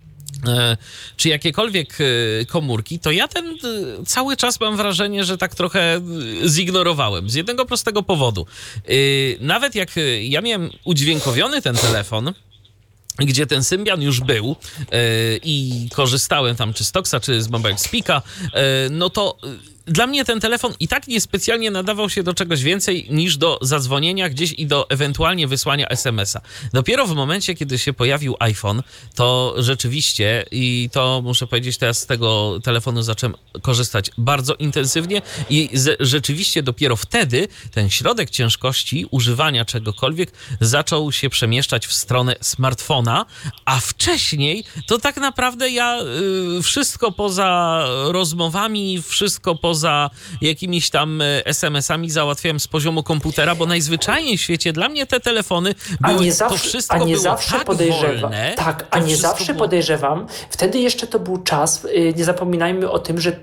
S3: czy jakiekolwiek komórki, to ja ten cały czas mam wrażenie, że tak trochę zignorowałem. Z jednego prostego powodu. Nawet jak ja miałem udźwiękowiony ten telefon, gdzie ten Symbian już był yy, i korzystałem tam czy z Toxa, czy z Mobile Speaka, yy, no to yy, dla mnie ten telefon i tak niespecjalnie nadawał się do czegoś więcej niż do zadzwonienia gdzieś i do ewentualnie wysłania es em es a. Dopiero w momencie, kiedy się pojawił iPhone, to rzeczywiście, i to muszę powiedzieć, teraz z tego telefonu zacząłem korzystać bardzo intensywnie i z, rzeczywiście dopiero wtedy ten środek ciężkości używania czegokolwiek zaczął się przemieszczać w stronę smartfona, a wcześniej to tak naprawdę ja y, wszystko poza rozmowami, wszystko poza jakimiś tam es em es ami załatwiałem z poziomu komputera, bo najzwyczajniej w świecie dla mnie te telefony były,
S2: a nie zawsze,
S3: to wszystko
S2: a nie
S3: było
S2: zawsze
S3: tak
S2: podejrzewam,
S3: wolne.
S2: Tak, a nie zawsze
S3: było...
S2: podejrzewam. Wtedy jeszcze to był czas, yy, nie zapominajmy o tym, że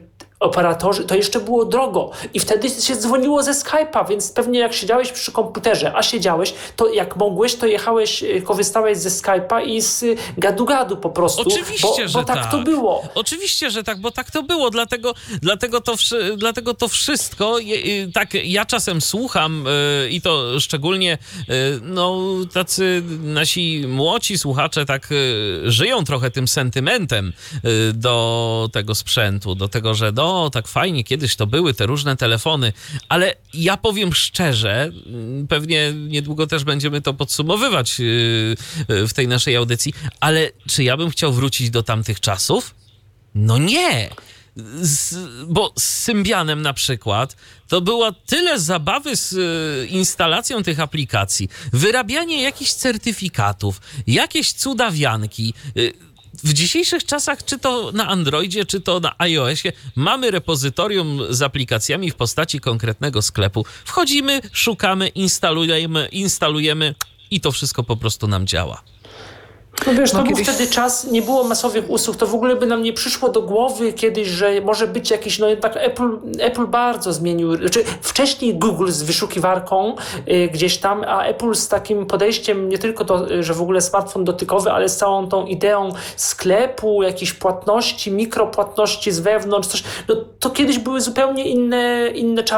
S2: operatorzy, to jeszcze było drogo i wtedy się dzwoniło ze Skype'a, więc pewnie jak siedziałeś przy komputerze, a siedziałeś, to jak mogłeś, to jechałeś, korzystałeś ze Skype'a i z gadu-gadu po prostu.
S3: Oczywiście,
S2: bo,
S3: że
S2: bo tak,
S3: tak
S2: to było.
S3: Oczywiście, że tak, bo tak to było, dlatego, dlatego, to, wszy, dlatego to wszystko, je, tak ja czasem słucham yy, i to szczególnie yy, no, tacy nasi młodzi słuchacze tak yy, żyją trochę tym sentymentem yy, do tego sprzętu, do tego, że no tak fajnie kiedyś to były te różne telefony, ale ja powiem szczerze, pewnie niedługo też będziemy to podsumowywać yy, w tej naszej audycji, ale czy ja bym chciał wrócić do tamtych czasów? No nie! Z, bo z Symbianem na przykład to było tyle zabawy z y, instalacją tych aplikacji, wyrabianie jakichś certyfikatów, jakieś cudawianki. Y, w dzisiejszych czasach, czy to na Androidzie, czy to na iOSie, mamy repozytorium z aplikacjami w postaci konkretnego sklepu. Wchodzimy, szukamy, instalujemy, instalujemy i to wszystko po prostu nam działa.
S2: No wiesz, to
S1: No
S2: był
S1: kiedyś...
S2: wtedy czas, nie było masowych usług, to w ogóle by nam nie przyszło do głowy kiedyś, że może być jakiś, no jednak Apple, Apple bardzo zmienił, znaczy wcześniej Google z wyszukiwarką y, gdzieś tam, a Apple z takim podejściem nie tylko to, że w ogóle smartfon dotykowy, ale z całą tą ideą sklepu, jakichś płatności, mikropłatności z wewnątrz, coś, no to kiedyś były zupełnie inne, inne czasy.